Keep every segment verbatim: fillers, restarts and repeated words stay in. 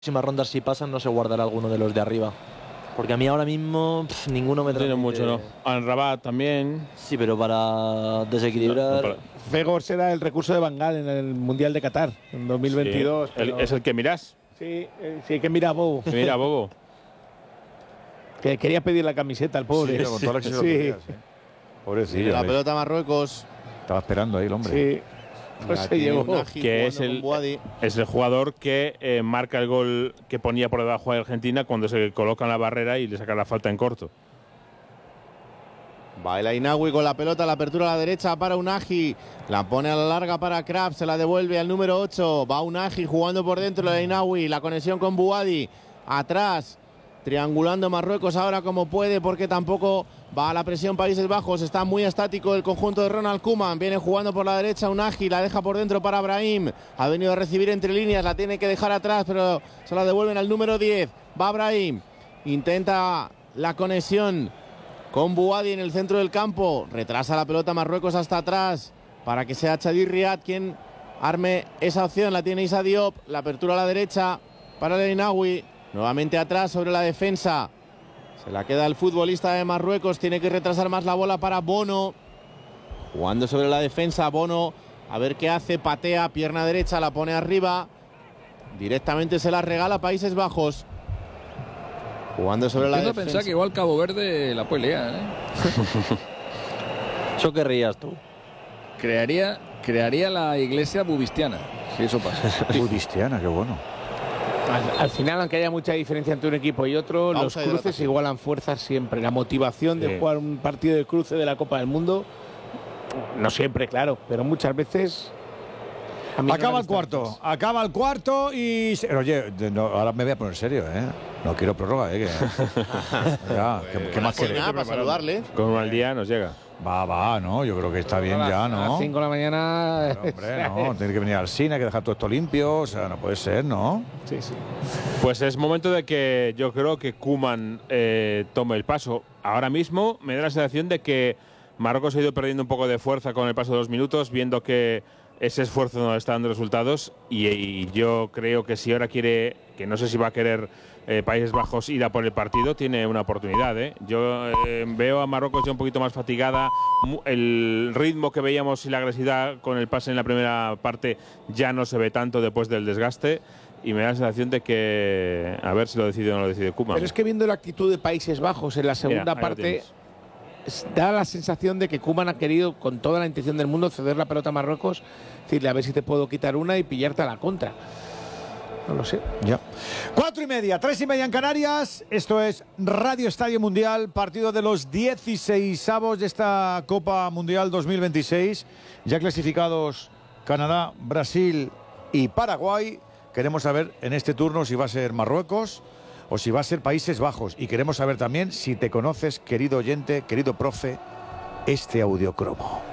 próximas rondas, si pasan, no se guardará alguno de los de arriba. Porque a mí ahora mismo pff, ninguno me No tiene mucho, ¿no? Al Rabat también. Sí, pero para desequilibrar. No, no, para... Fegor será el recurso de Van Gaal en el Mundial de Qatar en dos mil veintidós. Sí, el, es el que mirás. Sí, sí, que mira a Bobo. Que mira a Bobo. Que quería pedir la camiseta al pobre. Sí, con toda la que se lo Sí. pedía, sí. Pobrecillo. La ¿ves? pelota Marruecos. Estaba esperando ahí el hombre. Sí. Pues se llevó. Que es el, es el jugador que eh, marca el gol que ponía por debajo de Argentina cuando se coloca en la barrera y le saca la falta en corto. Va el Ainawi con la pelota, la apertura a la derecha para Unagi. La pone a la larga para Krab, se la devuelve al número ocho. Va Unagi jugando por dentro el Ainawi. La conexión con Buadi. Atrás, triangulando Marruecos ahora como puede, porque tampoco va a la presión Países Bajos. Está muy estático el conjunto de Ronald Koeman. Viene jugando por la derecha Unagi, la deja por dentro para Brahim. Ha venido a recibir entre líneas, la tiene que dejar atrás, pero se la devuelven al número diez. Va Brahim, intenta la conexión con Buadi en el centro del campo. Retrasa la pelota Marruecos hasta atrás para que sea Chadir Riad quien arme esa opción. La tiene Issa Diop, la apertura a la derecha para el Ainawi. Nuevamente atrás sobre la defensa. Se la queda el futbolista de Marruecos. Tiene que retrasar más la bola para Bono. Jugando sobre la defensa. Bono a ver qué hace. Patea, pierna derecha, la pone arriba. Directamente se la regala a Países Bajos. Jugando sobre la defensa. Pensar que igual Cabo Verde la puede liar, ¿eh? Eso querrías tú. Crearía, crearía la iglesia bubistiana, si eso pasa. Budistiana, qué bueno. Al, al final, aunque haya mucha diferencia entre un equipo y otro, Pausa los de cruces hidratación. igualan fuerzas siempre. La motivación Sí. de jugar un partido de cruce de la Copa del Mundo, no siempre, claro, pero muchas veces. a mí no me Acaba el gusta cuarto, mucho. acaba el cuarto y... se- Oye, de- no, ahora me voy a poner serio, ¿eh? No quiero prórroga, ¿eh? Que, ya, ¿qué, qué más Pues queréis? nada, para saludarle. Con un al día nos llega. Va, va, no, yo creo que está bien A ya, las- A ¿no? las cinco de la mañana. Pero, hombre, no, tiene que venir al cine, hay que dejar todo esto limpio, o sea, no puede ser, ¿no? Sí, sí. Pues es momento de que yo creo que Koeman eh, tome el paso. Ahora mismo me da la sensación de que Marruecos ha ido perdiendo un poco de fuerza con el paso de los minutos, viendo que ese esfuerzo no le está dando resultados. Y, y yo creo que si ahora quiere, que no sé si va a querer eh, Países Bajos ir a por el partido, tiene una oportunidad, ¿eh? Yo eh, veo a Marruecos ya un poquito más fatigada. Mu- El ritmo que veíamos y la agresividad con el pase en la primera parte ya no se ve tanto después del desgaste. Y me da la sensación de que a ver si lo decide o no lo decide Koeman. Pero es que viendo la actitud de Países Bajos en la segunda Mira, ahí lo parte, tienes. s- da la sensación de que Koeman ha querido, con toda la intención del mundo, ceder la pelota a Marruecos, decirle a ver si te puedo quitar una y pillarte a la contra. No lo sé. Ya. Cuatro y media, tres y media en Canarias. Esto es Radio Estadio Mundial, partido de los dieciseisavos de esta Copa Mundial dos mil veintiséis. Ya clasificados Canadá, Brasil y Paraguay. Queremos saber en este turno si va a ser Marruecos o si va a ser Países Bajos. Y queremos saber también si te conoces, querido oyente, querido profe, este audiocromo.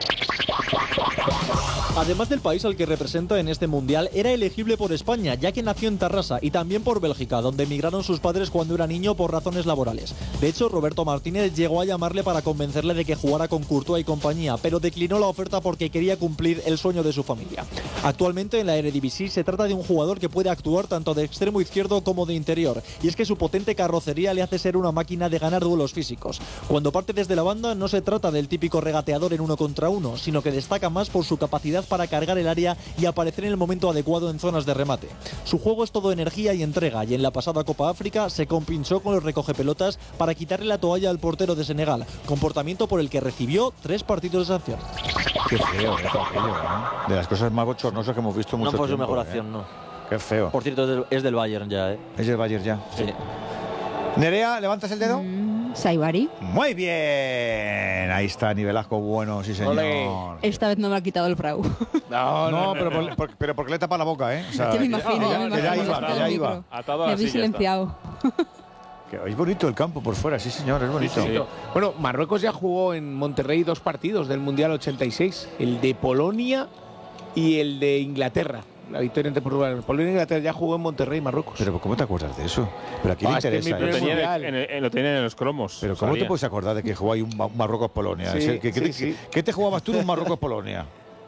Además del país al que representa en este mundial, era elegible por España, ya que nació en Tarrasa, y también por Bélgica, donde emigraron sus padres cuando era niño por razones laborales. De hecho, Roberto Martínez llegó a llamarle para convencerle de que jugara con Courtois y compañía, pero declinó la oferta porque quería cumplir el sueño de su familia. Actualmente en la Eredivisie se trata de un jugador que puede actuar tanto de extremo izquierdo como de interior, y es que su potente carrocería le hace ser una máquina de ganar duelos físicos. Cuando parte desde la banda no se trata del típico regateador en uno contra uno, sino que destaca más por su capacidad para cargar el área y aparecer en el momento adecuado en zonas de remate. Su juego es todo energía y entrega, y en la pasada Copa África se compinchó con los recogepelotas para quitarle la toalla al portero de Senegal, comportamiento por el que recibió tres partidos de sanción. Qué feo, ¿eh? Aquello, ¿eh? De las cosas más bochornosas que hemos visto mucho No fue su tiempo, mejor ¿eh? acción, no. Qué feo. Por cierto, es del, es del Bayern ya, ¿eh? Es el Bayern ya. Sí. Nerea, ¿levantas el dedo? Mm, Saibari. Muy bien. Ahí está, nivelazgo bueno, sí señor. Ole. Esta vez no me ha quitado el frau. No, No, pero, por- por- pero porque le tapa la boca, ¿eh? O sea, Ya me que- imagino, que ya ya- me que ya imagino. iba, Está que el ya micro. iba. Atado a Me la habéis silla está. silenciado. Que es bonito el campo por fuera, sí señor, es bonito. Sí. Bueno, Marruecos ya jugó en Monterrey dos partidos del Mundial ochenta y seis, el de Polonia y el de Inglaterra. La victoria entre Portugal. Polonia e Inglaterra ya jugó en Monterrey, Marruecos. Pero ¿cómo te acuerdas de eso? Pero aquí Ah, le es que interesa. mi Lo ¿eh? primer tenían mundial. en, el- en- lo tenían en los cromos. Pero ¿cómo te sabía. puedes acordar de que jugó ahí un Ma- Marruecos-Polonia? Sí, Es el que- ¿qué, sí, te- sí. ¿Qué te jugabas tú de un Marruecos-Polonia?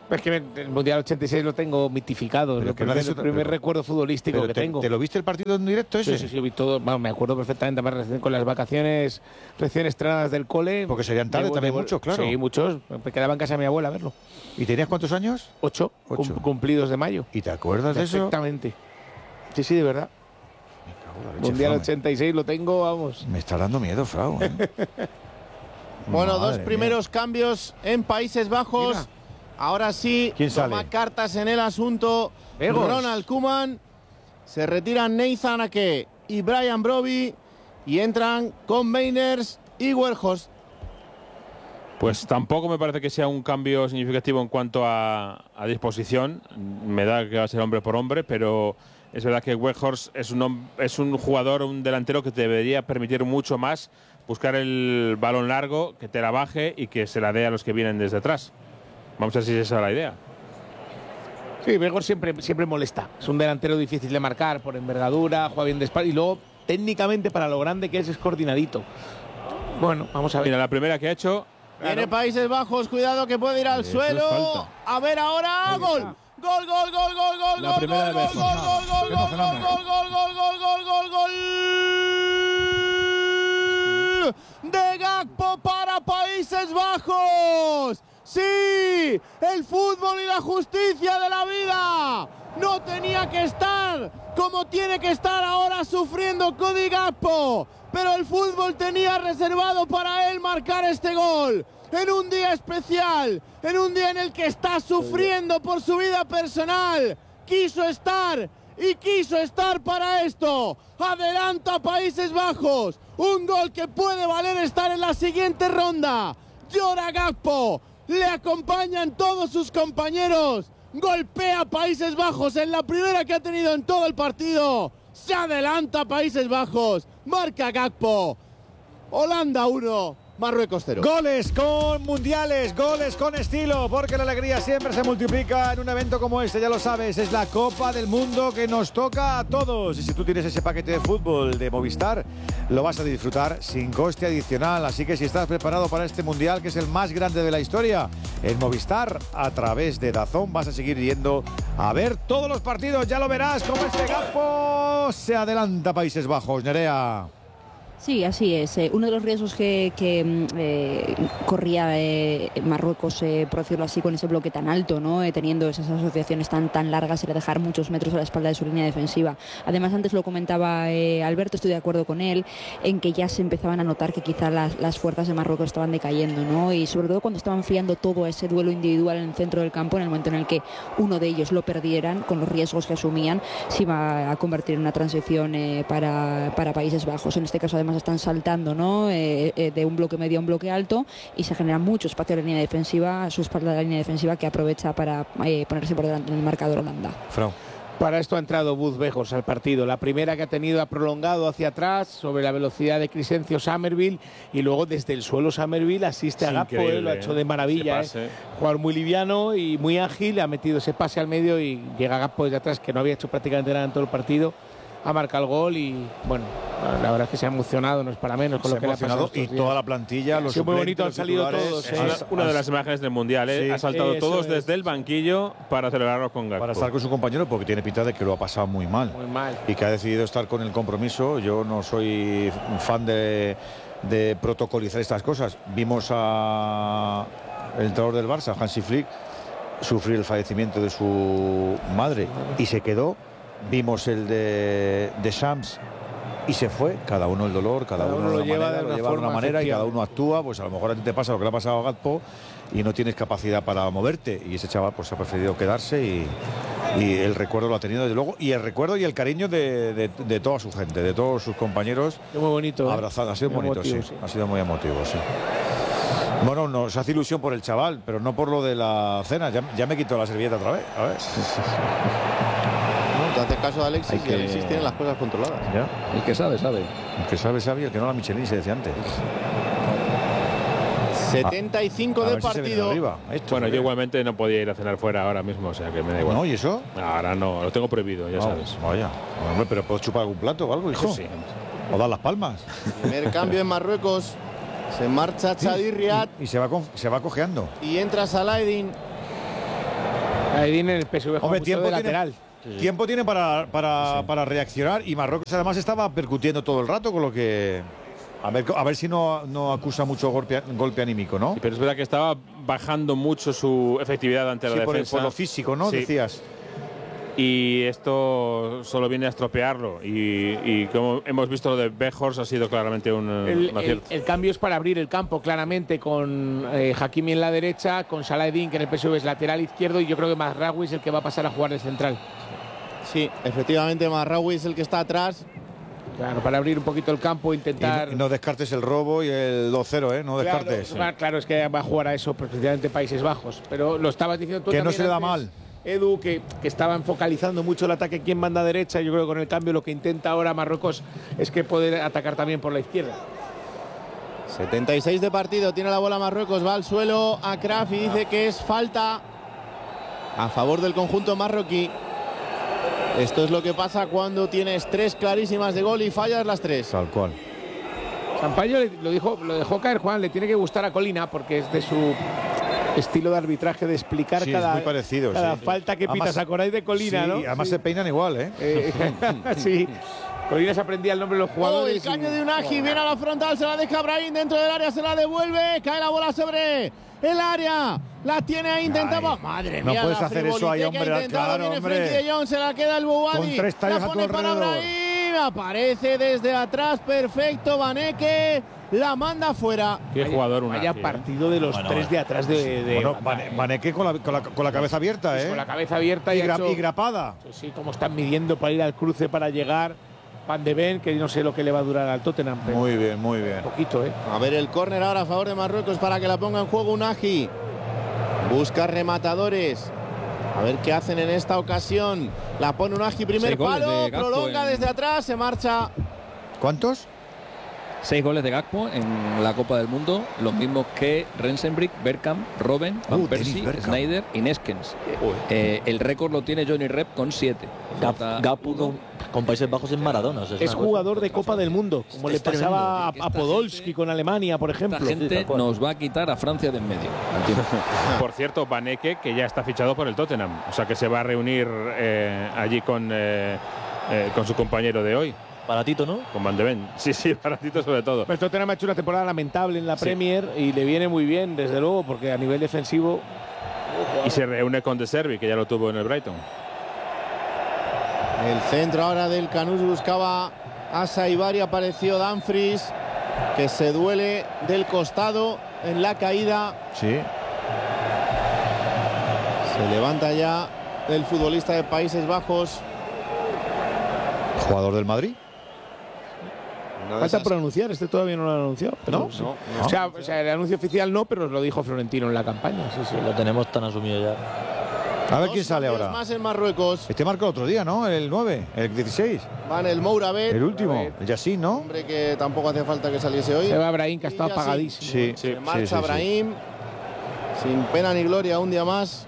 Es que el Mundial ochenta y seis lo tengo mitificado, Pero lo que no primer, has hecho- el primer pero- recuerdo futbolístico Pero que te, tengo. ¿Te lo viste el partido en directo ese? Sí, sí, sí, vi todo. Vamos, me acuerdo perfectamente, además recién con las vacaciones recién estrenadas del cole. Porque serían tarde Debo- también debo- muchos, claro. Sí, muchos. Me quedaba en casa de mi abuela a verlo. ¿Y tenías cuántos años? Ocho, Ocho. cum- cumplidos de mayo. ¿Y te acuerdas de eso? Perfectamente. Sí, sí, de verdad. Me cago en la leche, Mundial Fran, ochenta y seis lo tengo, vamos. Me está dando miedo, Frau. ¿eh? Bueno, Madre dos mía. primeros cambios en Países Bajos. Mira. Ahora sí, ¿Quién toma sale? cartas en el asunto. Egos. Ronald Koeman. Se retiran Nathan Ake y Brian Broby. Y entran con Meiners y Weghorst. Pues tampoco me parece que sea un cambio significativo en cuanto a, a disposición. Me da que va a ser hombre por hombre, pero es verdad que Weghorst es un, hom- es un jugador, un delantero que te debería permitir mucho más buscar el balón largo, que te la baje y que se la dé a los que vienen desde atrás. Vamos a ver si esa es la idea. Sí, Weghorst siempre, siempre molesta. Es un delantero difícil de marcar por envergadura, juega bien de espalda y luego técnicamente para lo grande que es es coordinadito. Bueno, vamos a ver. Mira, la primera que ha hecho. Viene Países Bajos, cuidado que puede ir al Eso es suelo. falta. A ver ahora, gol. Gol, gol, gol, gol, gol, La gol, primera gol, de gol, Weghorst. gol, gol, gol, gol, gol, gol, gol, gol, gol, gol, gol. De Gakpo para Países Bajos. Sí, el fútbol y la justicia de la vida. No tenía que estar como tiene que estar ahora sufriendo Cody Gakpo. Pero el fútbol tenía reservado para él marcar este gol. En un día especial, en un día en el que está sufriendo por su vida personal. Quiso estar y quiso estar para esto. Adelanta Países Bajos. Un gol que puede valer estar en la siguiente ronda. Llora Gakpo. Le acompañan todos sus compañeros. Golpea Países Bajos en la primera que ha tenido en todo el partido. Se adelanta Países Bajos. Marca Gakpo. Holanda uno. Marruecos cero. Goles con mundiales, goles con estilo, porque la alegría siempre se multiplica en un evento como este, ya lo sabes, es la Copa del Mundo que nos toca a todos. Y si tú tienes ese paquete de fútbol de Movistar, lo vas a disfrutar sin coste adicional. Así que si estás preparado para este mundial, que es el más grande de la historia, en Movistar, a través de DAZN, vas a seguir yendo a ver todos los partidos. Ya lo verás, como este Gakpo se adelanta a Países Bajos, Nerea. Sí, así es. Eh, uno de los riesgos que, que eh, corría eh, Marruecos, eh, por decirlo así, con ese bloque tan alto, ¿no? Eh, teniendo esas asociaciones tan, tan largas, era dejar muchos metros a la espalda de su línea defensiva. Además, antes lo comentaba eh, Alberto, estoy de acuerdo con él, en que ya se empezaban a notar que quizá las, las fuerzas de Marruecos estaban decayendo, ¿no? Y sobre todo cuando estaban fiando todo a ese duelo individual en el centro del campo, en el momento en el que uno de ellos lo perdieran, con los riesgos que asumían, se iba a convertir en una transición eh, para, para Países Bajos. En este caso, además, están saltando, ¿no? Eh, eh, de un bloque medio a un bloque alto y se genera mucho espacio en la línea defensiva, a su espalda de la línea defensiva, que aprovecha para eh, ponerse por delante en el marcador Holanda. Frau. Para esto ha entrado Bud Weghorst al partido. La primera que ha tenido ha prolongado hacia atrás sobre la velocidad de Crescencio Summerville y luego desde el suelo Summerville asiste Es a Gakpo, increíble, eh, lo ha hecho ¿eh? de maravilla. Ese eh. pase. Jugador muy liviano y muy ágil, ha metido ese pase al medio y llega Gakpo desde atrás, que no había hecho prácticamente nada en todo el partido. Ha marcado el gol y, bueno, la verdad es que se ha emocionado, no es para menos con Se lo que ha le ha pasado emocionado y estos días. toda la plantilla, los Ha sido muy suplentes, bonito, han los salido titulares, todos, Es eh. una, han- una de han- las imágenes del Mundial, ¿eh? Sí. Ha saltado Eso todos es. desde el banquillo para celebrarlo con Gakpo. para estar con su compañero, porque tiene pinta de que lo ha pasado muy mal. Muy mal. Y que ha decidido estar con el compromiso. Yo no soy un fan de, de protocolizar estas cosas. Vimos a el entrenador del Barça, Hansi Flick, sufrir el fallecimiento de su madre y se quedó. Vimos el de, de Shams y se fue. Cada uno el dolor, cada, Cada uno, uno de lo una lleva manera, de lo una lleva de una forma, manera y cada efectivamente. uno actúa. Pues a lo mejor a ti te pasa lo que le ha pasado a Gakpo y no tienes capacidad para moverte. Y ese chaval pues ha preferido quedarse y, y el recuerdo lo ha tenido desde luego. Y el recuerdo y el cariño de, de, de toda su gente, de todos sus compañeros. Muy bonito. ¿eh? Abrazado, ha sido Muy bonito, emotivo, sí. sí. Ha sido muy emotivo, sí. Bueno, nos hace ilusión por el chaval, pero no por lo de la cena. Ya, ya me quito la servilleta otra vez. A ver. No, te haces caso de Alexis Hay y que- Alexis tiene las cosas controladas. Ya. El que sabe, sabe. El que sabe, sabe, el que no la Michelin, se decía antes. setenta y cinco A del ver si se viene partido. arriba. Esto, Bueno, yo hombre. igualmente no podía ir a cenar fuera ahora mismo, o sea que me da igual. No, ¿y eso? Ahora no, lo tengo prohibido, ya No, sabes. Vaya. Hombre, pero ¿puedo chupar algún plato o algo, hijo? Sí. O dar las palmas. Primer cambio en Marruecos. Se marcha Chadi Riad Y se va, con- se va cojeando. y entra Saladin. Saladin en el P S V juega Hombre, mucho tiempo de tiene, lateral. sí. tiempo tiene para, para, sí. para reaccionar, y Marruecos además estaba percutiendo todo el rato, con lo que a ver, a ver si no, no acusa mucho golpe, golpe anímico, ¿no? Sí, pero es verdad que estaba bajando mucho su efectividad ante sí, la por, defensa. Por lo físico, ¿no? Sí. Decías. Y esto solo viene a estropearlo. Y, y como hemos visto, lo de Weghorst ha sido claramente un, el, un acierto. El, el cambio es para abrir el campo, claramente, con eh, Hakimi en la derecha, con Saladin, que en el P S V es lateral izquierdo, y yo creo que Mazraoui es el que va a pasar a jugar de central. Sí, efectivamente, Mazraoui es el que está atrás. Claro, para abrir un poquito el campo, intentar… Y no, no descartes el robo y el dos cero, ¿eh? No descartes. Claro, sí. claro, es que va a jugar a eso, precisamente Países Bajos. Pero lo estabas diciendo tú que también no se le da antes, mal. Edu, que, que estaban focalizando mucho el ataque quien manda a derecha. Yo creo que con el cambio lo que intenta ahora Marruecos es que poder atacar también por la izquierda. setenta y seis de partido, tiene la bola Marruecos, va al suelo a Kraf y dice que es falta a favor del conjunto marroquí. Esto es lo que pasa cuando tienes tres clarísimas de gol y fallas las tres. Tal cual. Sampaio lo, dijo, lo dejó caer, Juan, le tiene que gustar a Colina porque es de su estilo de arbitraje de explicar sí, cada, es muy parecido, cada sí. falta que además, pitas. ¿Acordáis de Colina, sí, no? Además sí. se peinan igual, ¿eh? eh sí. Colina se aprendía el nombre de los jugadores. Oh, el caño y... de Unagi, viene a la frontal, se la deja Brahim dentro del área, se la devuelve, cae la bola sobre el área, la tiene ahí, intentaba. Madre mía, no puedes la hacer eso ahí, hombre, claro, viene hombre. Frenkie de Jong, se la queda el Bouhaddi, con tres tallos la a tu pone para alrededor. Brahim, aparece desde atrás, perfecto, Vaneke, la manda fuera. Qué jugador Unagi. Vaya partido de los bueno, tres de atrás de, de bueno, Vaneke con la, con, la, con la cabeza abierta, ¿eh? Con la cabeza abierta y, y, gra hecho, y grapada. Sí, sí, como están midiendo para ir al cruce para llegar. Van de Ben, que no sé lo que le va a durar al Tottenham. Pero muy bien, muy bien. Un poquito, ¿eh? A ver el córner ahora a favor de Marruecos para que la ponga en juego Unagi. Busca rematadores. A ver qué hacen en esta ocasión. La pone Unagi, primer palo, prolonga en... desde atrás, se marcha. ¿Cuántos? Seis goles de Gakpo en la Copa del Mundo, los mismos que Rensenbrink, Bergkamp, Robben, Van uh, Persie, Sneijder y Neskens. Eh, el récord lo tiene Johnny Rep con siete. Gakpo con, con Países Bajos en Maradona. O sea, es es jugador de Copa del Mundo, como es le pasaba a, a Podolski gente, con Alemania, por ejemplo. Esta gente sí, nos va a quitar a Francia de en medio. Por cierto, Vaneke, que ya está fichado por el Tottenham, o sea que se va a reunir eh, allí con, eh, eh, con su compañero de hoy. Baratito, ¿no? Con Van de Ven. Sí, sí, baratito sobre todo. Pero Tottenham ha hecho una temporada lamentable en la sí. Premier y le viene muy bien, desde luego, porque a nivel defensivo… Y se reúne con De Zerbi, que ya lo tuvo en el Brighton. El centro ahora del Canús buscaba a Saibari, apareció Dumfries, que se duele del costado en la caída. Sí. Se levanta ya el futbolista de Países Bajos. ¿Jugador del Madrid? No Falta por anunciar, este todavía no lo han anunciado. ¿No? No, no, no. O, sea, o sea, el anuncio oficial no, pero lo dijo Florentino en la campaña. Sí, sí. Lo tenemos tan asumido ya. A ver quién sale ahora. Más en Marruecos. Este marcó otro día, ¿no? El nueve, el dieciséis. Van el Mouravet. El último, el Yassin, ¿no? Hombre que tampoco hace falta que saliese hoy. Se va Brahim, que está apagadísimo. Sí, Se sí, marcha sí, Brahim. Sí. Sin pena ni gloria, un día más.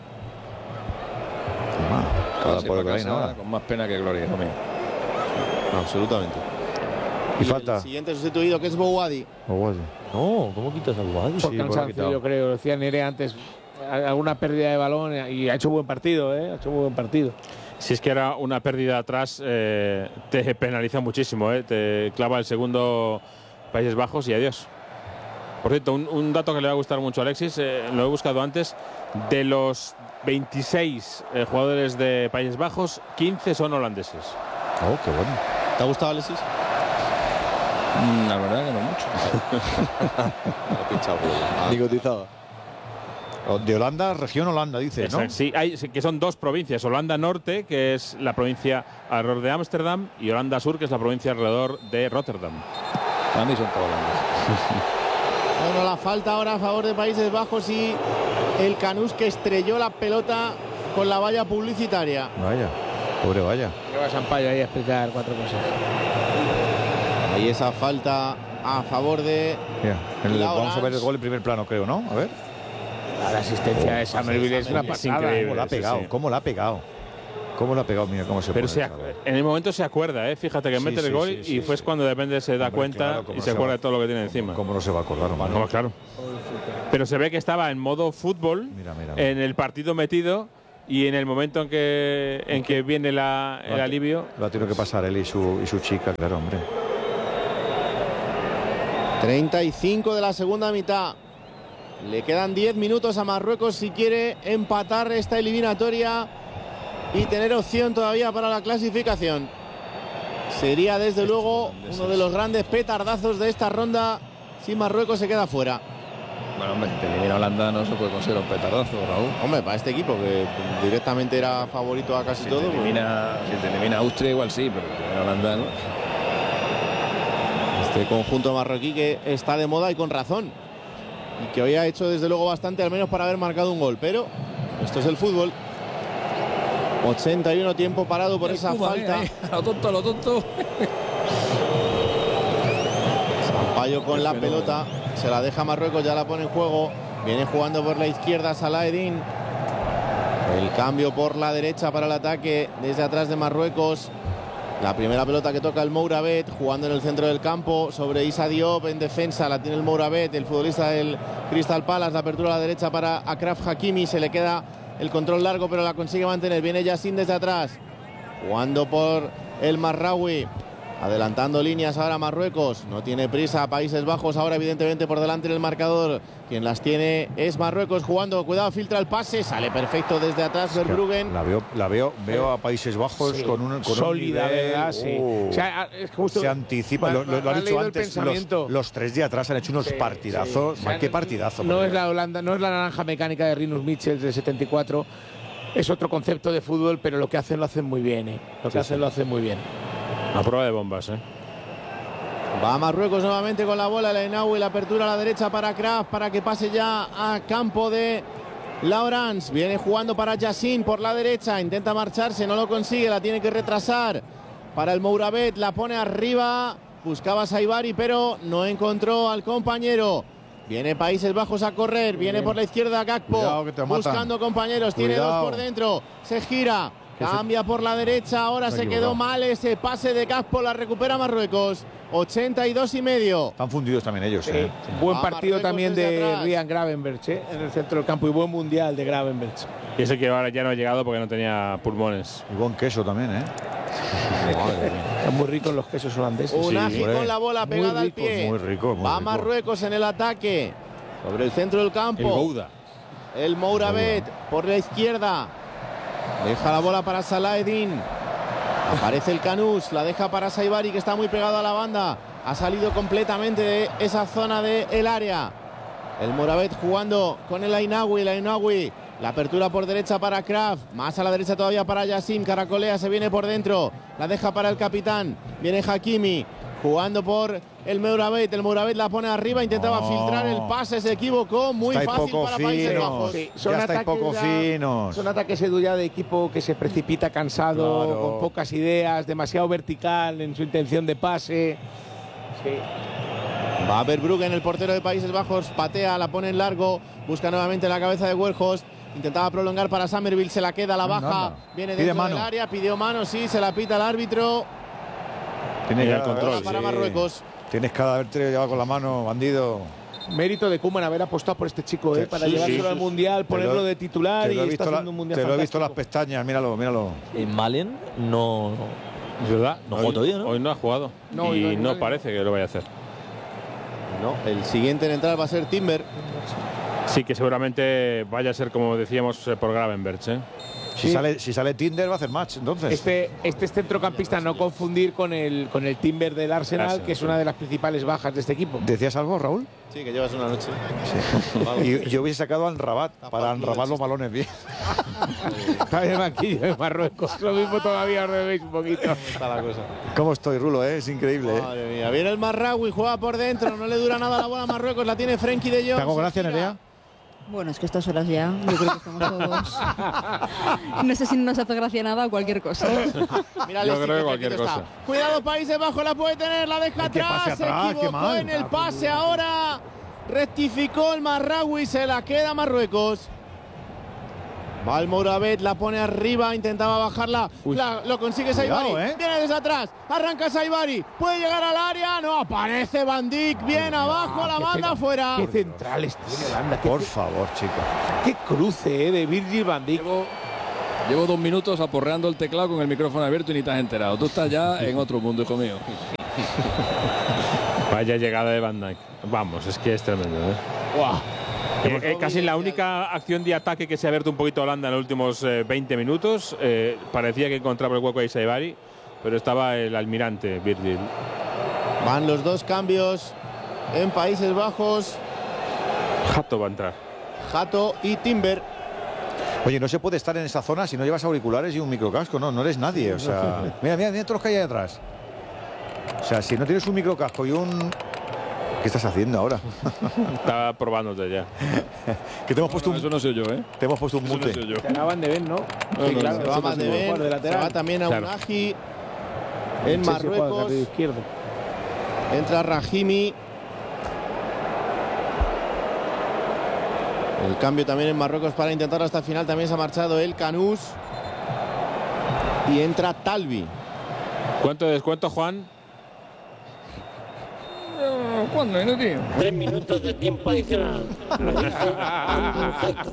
Cada por Brahim ahora. Con más pena que gloria, amigo. Absolutamente. Y, y falta. El siguiente sustituido, que es Bouhaddi. Bouhaddi. No, ¿cómo quitas a Bouhaddi? Por sí, cansancio, yo creo. Lo decía Nere antes. Alguna pérdida de balón y ha hecho buen partido, ¿eh? Ha hecho muy buen partido. Si es que era una pérdida atrás, eh, te penaliza muchísimo, ¿eh? Te clava el segundo Países Bajos y adiós. Por cierto, un, un dato que le va a gustar mucho a Alexis, eh, lo he buscado antes, de los veintiséis eh, jugadores de Países Bajos, quince son holandeses. Oh, qué bueno. ¿Te ha gustado, Alexis? Mm, la verdad que no mucho. Ni cotizaba. De Holanda, región Holanda, dice, Exacto, ¿no? Sí, hay, que son dos provincias. Holanda Norte, que es la provincia alrededor de Ámsterdam, y Holanda Sur, que es la provincia alrededor de Rotterdam. Para mí son todos holandeses. Bueno, la falta ahora a favor de Países Bajos y el Canús que estrelló la pelota con la valla publicitaria. Vaya, pobre valla. Que va Sampaio ahí a explicar cuatro cosas. Ahí esa falta a favor de… Yeah. El, vamos a ver el gol en primer plano, creo, ¿no? A ver. La asistencia oh, de Samerville es una pasada. ¿Cómo la ha pegado? Sí, sí. ¿Cómo la ha pegado? ¿Cómo la ha pegado? Mira cómo se Pero pone. Se en el momento se acuerda, ¿eh? Fíjate que sí, mete sí, el gol sí, sí, y fue sí. cuando de repente se da Hombre, cuenta claro, y se, se acuerda de todo lo que tiene encima. ¿Cómo no se va a acordar, hombre? No, claro. Pero se ve que estaba en modo fútbol, mira, mira, mira. en el partido metido, y en el momento en que, en que viene la, el alivio... Lo ha tenido que pasar él y su, y su chica, claro, hombre. treinta y cinco de la segunda mitad. Le quedan diez minutos a Marruecos si quiere empatar esta eliminatoria y tener opción todavía para la clasificación. Sería desde luego uno de los grandes petardazos de esta ronda si Marruecos se queda fuera. Bueno, hombre, si te elimina Holanda no se puede considerar un petardazo, Raúl. Hombre, para este equipo que directamente era favorito a casi si todo. Te elimina, pues... Si te elimina Austria igual sí, pero si te elimina Holanda no. Este conjunto marroquí que está de moda y con razón. Y que hoy ha hecho desde luego bastante, al menos para haber marcado un gol. Pero esto es el fútbol. ochenta y uno tiempo parado por esa Cuba, falta. Eh, eh. Lo tonto, lo tonto. Sampaio con la pelota. Se la deja Marruecos, ya la pone en juego. Viene jugando por la izquierda Salahedin. El cambio por la derecha para el ataque desde atrás de Marruecos. La primera pelota que toca el Mourabet, jugando en el centro del campo sobre Issa Diop en defensa. La tiene el Mourabet, el futbolista del Crystal Palace. La apertura a la derecha para Achraf Hakimi. Se le queda el control largo, pero la consigue mantener. Viene Yassin desde atrás, jugando por el Marraoui. Adelantando líneas ahora Marruecos. No tiene prisa Países Bajos. Ahora evidentemente por delante en el marcador. Quien las tiene es Marruecos jugando. Cuidado, filtra el pase. Sale perfecto desde atrás Verbruggen. La veo, la veo, veo a Países Bajos sí, con un con sólida, un nivel, ¿verdad? Sí. Uh, o sea, es justo, se anticipa. Lo, lo, lo han dicho antes. Los, los tres de atrás han hecho unos sí, partidazos. Sí. O sea, qué partidazo. No es la Holanda, no es la naranja mecánica de Rinus Michels de setenta y cuatro. Es otro concepto de fútbol, pero lo que hacen lo hacen muy bien. ¿eh? Lo que sí, hacen sí. lo hacen muy bien. A prueba de bombas, ¿eh? Va Marruecos nuevamente con la bola, el Einaoui, la apertura a la derecha para Kraft, para que pase ya a campo de Laurens. Viene jugando para Yassin por la derecha, intenta marcharse, no lo consigue, la tiene que retrasar. Para el Mourabet, la pone arriba, buscaba a Saibari, pero no encontró al compañero. Viene Países Bajos a correr, viene por la izquierda Gakpo, buscando compañeros, tiene Cuidado. dos por dentro, se gira. Cambia por la derecha, ahora se quedó mal ese pase de Gakpo, la recupera Marruecos. ochenta y dos y medio. Están fundidos también ellos. Sí. Eh. Buen partido también de Ryan Gravenberch eh, en el centro del campo y buen mundial de Gravenberch. Y ese que ahora ya no ha llegado porque no tenía pulmones. Y buen queso también, ¿eh? Son muy ricos los quesos holandeses. Unagi sí, con la bola pegada rico, al pie. Muy rico, muy Va rico. Marruecos en el ataque. Sobre el centro del campo. El Gouda. El Mourabet por la izquierda. Deja la bola para Salahedin. Aparece el Canús, la deja para Saibari, que está muy pegado a la banda. Ha salido completamente de esa zona del área. El Mourabet jugando con el Einaoui, el Einaoui. La apertura por derecha para Kraft. Más a la derecha todavía para Yassin. Caracolea, se viene por dentro. La deja para el capitán. Viene Hakimi. Jugando por el Mourabet. El Mourabet la pone arriba. Intentaba oh. filtrar el pase. Se equivocó. Muy Estáis fácil para finos. Países Bajos. Sí, son ya estáis poco ya, finos. Son ataques ya de equipo que se precipita cansado, claro. con pocas ideas, demasiado vertical en su intención de pase. Sí. Va Verbruggen, el portero de Países Bajos. Patea, la pone en largo. Busca nuevamente la cabeza de Weghorst. Intentaba prolongar para Summerville. Se la queda, la baja. No, no. Viene dentro del área. Pidió mano, sí. Se la pita el árbitro. Tiene el control para sí. Marruecos. Tienes que haberte llevado con la mano, bandido. Mérito de Koeman haber apostado por este chico, ¿eh? para sí, llevárselo sí. al Mundial, ponerlo lo, de titular y está haciendo la, un Mundial Te lo fantástico. he visto las pestañas, míralo, míralo. En Malen no... ¿Es verdad? No jugó todavía, ¿no? Hoy no ha jugado no, y no, no parece que lo vaya a hacer. No, el siguiente en entrar va a ser Timber. Sí, que seguramente vaya a ser, como decíamos, por Gravenberch, ¿eh? Si, sí. sale, si sale Tinder va a hacer match, entonces. Este, este es centrocampista, no confundir con el, con el Timber del Arsenal, Arsenal, que es una de las principales bajas de este equipo. ¿Decías algo, Raúl? Sí, que llevas una noche. Sí. y yo hubiese sacado a Anrabat para enrabar los balones bien. Está en el banquillo de Marruecos. Lo mismo todavía os debéis un poquito. Está la cosa. ¿Cómo estoy, Rulo? Eh? Es increíble. Madre eh. mía. Viene el Marraoui, juega por dentro. No le dura nada la bola a Marruecos. La tiene Frenkie de Jong. ¿Te hago gracia, Nerea? Bueno, es que estas horas ya, yo creo que estamos todos. No sé si nos hace gracia nada o cualquier cosa. Mírale, yo creo que cualquier cosa. Está. Cuidado, Países Bajos, la puede tener, la deja atrás. Se equivocó en el pase ahora. Rectificó el Marraoui, se la queda Marruecos. Va el Mourabet, la pone arriba, intentaba bajarla, la, lo consigue Saibari, ¿eh? Viene desde atrás, arranca Saibari, puede llegar al área, no, aparece Van Dijk, bien oh, abajo, no, la manda afuera. Qué centrales tiene Holanda. Por favor, chicos. Qué cruce eh, de Virgil Van Dijk. Llevo dos minutos aporreando el teclado con el micrófono abierto y ni te has enterado. Tú estás ya en otro mundo, hijo mío. Vaya llegada de Van Dijk. Vamos, es que es tremendo, ¿eh? Wow. Eh, eh, casi la única acción de ataque que se ha abierto un poquito Holanda en los últimos eh, veinte minutos. Eh, parecía que encontraba el hueco ahí Saibari, pero estaba el almirante Virgil. Van los dos cambios en Países Bajos. Jato va a entrar. Jato y Timber. Oye, no se puede estar en esa zona si no llevas auriculares y un microcasco, no, no eres nadie. O sea, mira, mira, mira todos los que hay ahí atrás. O sea, si no tienes un microcasco y un... ¿Qué estás haciendo ahora? Estaba probándote ya. Que te hemos puesto no, un... Eso no soy yo, ¿eh? Te hemos puesto un mute. Eso no soy yo. Se acaban de ver, ¿no? No, Sí, no, claro. se va Van de Ven, de se lateral. va también a Claro. Unahi. En Chelsea juega de Marruecos carril izquierdo. entra Rahimi. El cambio también en Marruecos para intentar hasta el final. También se ha marchado el Canús. Y entra Talvi. ¿Cuánto de descuento, Juan? ¿Cuándo, no, tío? Tres minutos de tiempo adicional. Lo dice un feto.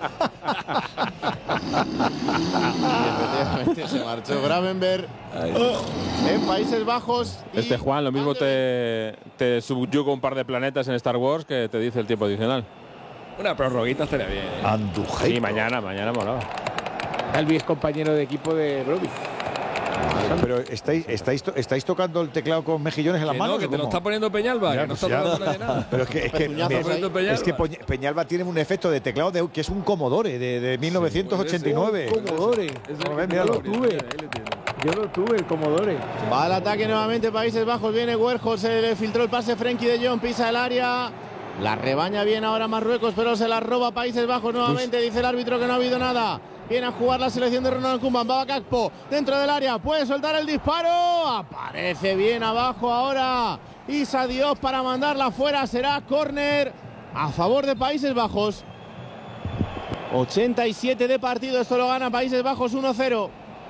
Y efectivamente se marchó Gravenberg en Países Bajos. y Este Juan, lo mismo te, te subyuga un par de planetas en Star Wars que te dice el tiempo adicional. Una prorroguita estaría bien. Andujei. Sí, mañana, mañana molaba. Talvi es compañero de equipo de Brody. Pero estáis, estáis, to- estáis tocando el teclado con mejillones en las Que manos. no, que ¿o te lo cómo? está poniendo Peñalba, Ya, que no pues está ya. tocando nadie nada. Pero es que, es que, Puñazos me- ahí. es que Poñ- Peñalba tiene un efecto de teclado de, que es un Commodore de, de mil novecientos ochenta y nueve. Commodore. A ver, míralo. Yo lo tuve. Yo lo tuve, el Commodore. Va al ataque nuevamente Países Bajos. Viene Werjol, se le filtró el pase. Frenkie de Jong pisa el área. La rebaña bien ahora Marruecos, pero se la roba Países Bajos nuevamente. Dice el árbitro que no ha habido nada. Viene a jugar la selección de Ronald Koeman. Va a Gakpo dentro del área. Puede soltar el disparo. Aparece bien abajo ahora Issa Diop para mandarla fuera. Será córner a favor de Países Bajos. ochenta y siete de partido. Esto lo gana Países Bajos uno cero.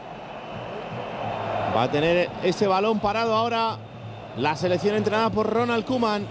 Va a tener ese balón parado ahora la selección entrenada por Ronald Koeman.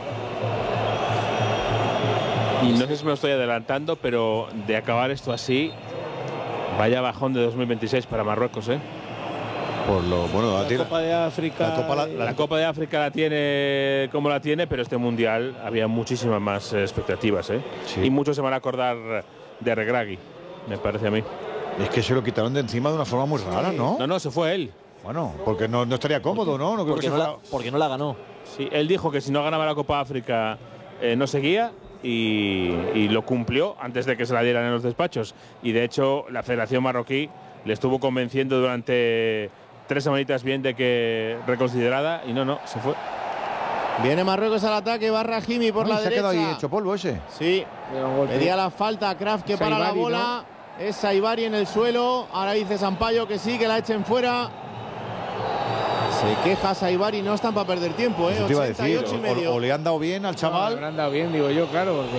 Y no sé si me estoy adelantando, pero de acabar esto así, vaya bajón de dos mil veintiséis para Marruecos, ¿eh? Por lo bueno, la, La tira- Copa de África. la Copa la- La Copa de África la tiene como la tiene, pero este Mundial había muchísimas más eh, expectativas, ¿eh? Sí. Y muchos se van a acordar de Regragui, me parece a mí. es que se lo quitaron de encima de una forma muy rara, ¿no? No, no, se fue él. Bueno, porque no, no estaría cómodo, ¿no? No creo que Porque se no, la, fuera- porque no la ganó. Sí, él dijo que si no ganaba la Copa África eh, no seguía y, y lo cumplió antes de que se la dieran en los despachos. Y de hecho la Federación Marroquí le estuvo convenciendo durante tres semanitas bien de que reconsiderada y no, no, se fue. Viene Marruecos al ataque, va Rahimi por Ay, la se ha derecha. quedado ahí hecho polvo ese. Sí, Mira, un golpe. pedía la falta Kraft que para la Saibari, bola. Es Saibari en el suelo. Ahora dice Sampaio que sí, que la echen fuera. Se queja Saibari, no están para perder tiempo, ¿eh? Eso te iba a ochenta y decir. ocho y O, medio. o le han dado bien al No, chaval. habrán dado bien, digo yo, claro, porque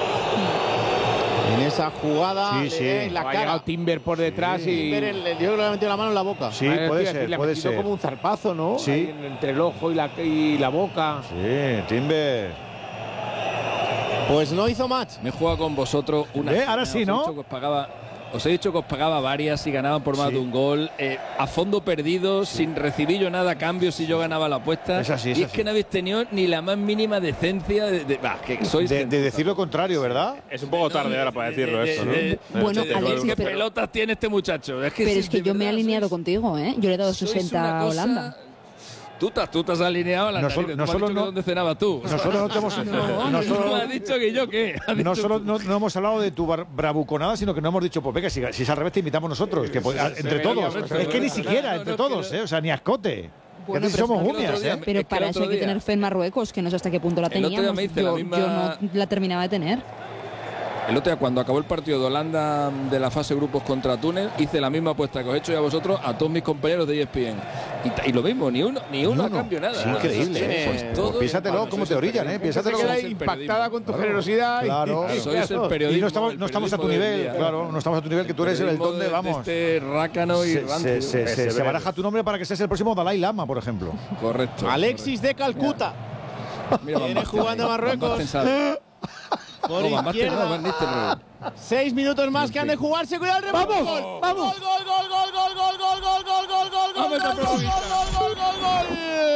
En esa jugada Sí, le sí. ve en la ha cara. llegado Timber por detrás y Timber, el- el- yo creo que le ha metido la mano en la boca. Sí, Vale, puede tío, ser, le ha puede metido ser. como un zarpazo, ¿no? Sí. Ahí en- entre el ojo y la, y la boca. Sí, Timber. Pues no hizo match. Me he jugado con vosotros una. ¿Eh? Ahora cena, sí, os he ¿no? dicho que os pagaba, os he dicho que os pagaba varias si ganaban por más Sí. de un gol. eh, a fondo perdido, sin recibir yo nada a cambio si yo ganaba la apuesta. Es así, es y es así. que no habéis tenido ni la más mínima decencia de. de- bah, que sois De, gente- de decir lo contrario, ¿verdad? Es un poco tarde ahora para decirlo de- esto, ¿no? de- de- Bueno, de- Alexis, ¿Qué pero- pelotas tiene este muchacho? Es que Pero sí, es que de yo me he verdad, alineado sois- contigo, ¿eh? Yo le he dado sois sesenta una a cosa- Holanda. Tú te, tú te has alineado a la No solo- narices. no Tú me has solo dicho que no- dónde cenabas tú. Nosotros no te hemos, No, no tú solo- me has dicho que yo qué. Has no dicho solo tú. no, no hemos hablado de tu bar- bravuconada, sino que no hemos dicho, pues venga, si, si es al revés te invitamos nosotros. Que, pues, entre sí, todos. obviamente, Es que ni no, siquiera, no, entre no, todos, que no. ¿eh? O sea, ni ascote. Bueno, que pero somos es que el uñas, otro día ¿eh? me- Pero Es que para el eso otro hay que día- tener fe en Marruecos, que no sé hasta qué punto la El otro día teníamos. me hice la yo, misma- yo no la terminaba de tener. El otro día, cuando acabó el partido de Holanda de la fase grupos contra Túnez, hice la misma apuesta que os he hecho yo a vosotros, a todos mis compañeros de E S P N. Y, ta- y lo mismo, ni uno, ni uno a uno. cambio nada. Es increíble, Sois ¿eh? Pues todos- piénsatelo Bueno, cómo sois te el orillan, ¿eh? periodismo. Piénsatelo Se queda Sois el impactada con tu periodismo. generosidad. y- Claro. y- Sois el claro. periodismo. Y no estamos, el no estamos a tu periodismo del nivel, día. claro, no estamos a tu nivel, que tú eres el Periodismo donde de- vamos. de este rácano y Se, rancio. se- se- se- se baraja tu nombre para que seas el próximo Dalai Lama, por ejemplo. Correcto. Alexis de Calcuta. Mira, Van Viene Basten jugando ahí. Marruecos. Van Basten sabe. Por No, Van Basten no, izquierda. Van Nistelrooy. Seis minutos más que han de jugarse. Cuidado el remate. ¡Vamos! Gol, ¡Vamos! Gol, gol, gol, gol, gol, gol, gol, gol, gol, gol, gol, gol, gol, gol, gol, gol, gol.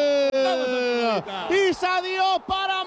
Y Sadio para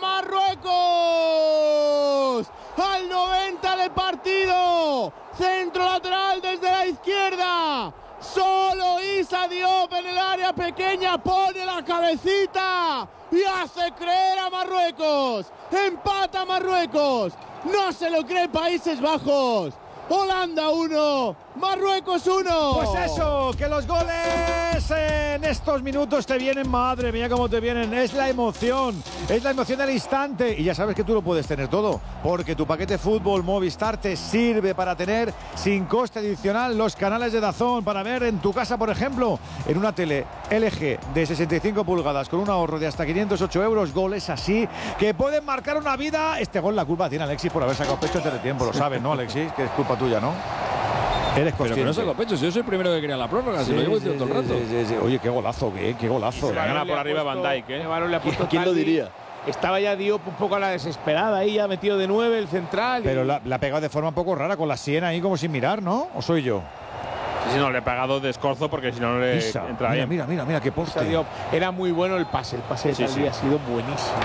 Marruecos. Al noventa de partido. Centro lateral desde la izquierda. Solo Issa Diop en el área pequeña pone la cabecita y hace creer a Marruecos. Empata Marruecos. No se lo cree Países Bajos. Holanda uno, Marruecos uno. Pues eso, que los goles en estos minutos te vienen, madre mía, cómo te vienen. Es la emoción, es la emoción del instante. Y ya sabes que tú lo puedes tener todo, porque tu paquete fútbol Movistar te sirve para tener sin coste adicional los canales de DAZN para ver en tu casa, por ejemplo, en una tele L G de sesenta y cinco pulgadas con un ahorro de hasta quinientos ocho euros, goles así que pueden marcar una vida. Este gol la culpa tiene Alexis por haber sacado pecho antes de tiempo, lo sabes, ¿no, Alexis? Que es culpa tuya, ¿no? Eres consciente. Pero que no saco pecho, si yo soy el primero que quería la prórroga, Sí, si lo llevo sí, diciendo todo el sí, rato. sí, sí. Oye, qué golazo, qué, qué golazo. Se la gana por arriba Van Dijk, ¿eh? ¿Quién lo diría? Estaba ya Diop un poco a la desesperada ahí, ya metido de nueve el central. Pero y... la, la ha pegado de forma un poco rara, con la sien ahí como sin mirar, ¿no? ¿O soy yo? Si no, le he pagado de escorzo porque si no, no le Isa, entra mira, bien. mira, mira, mira, qué poste. Diop. Era muy bueno el pase, el pase de Sí, Salvi sí. ha sido buenísimo.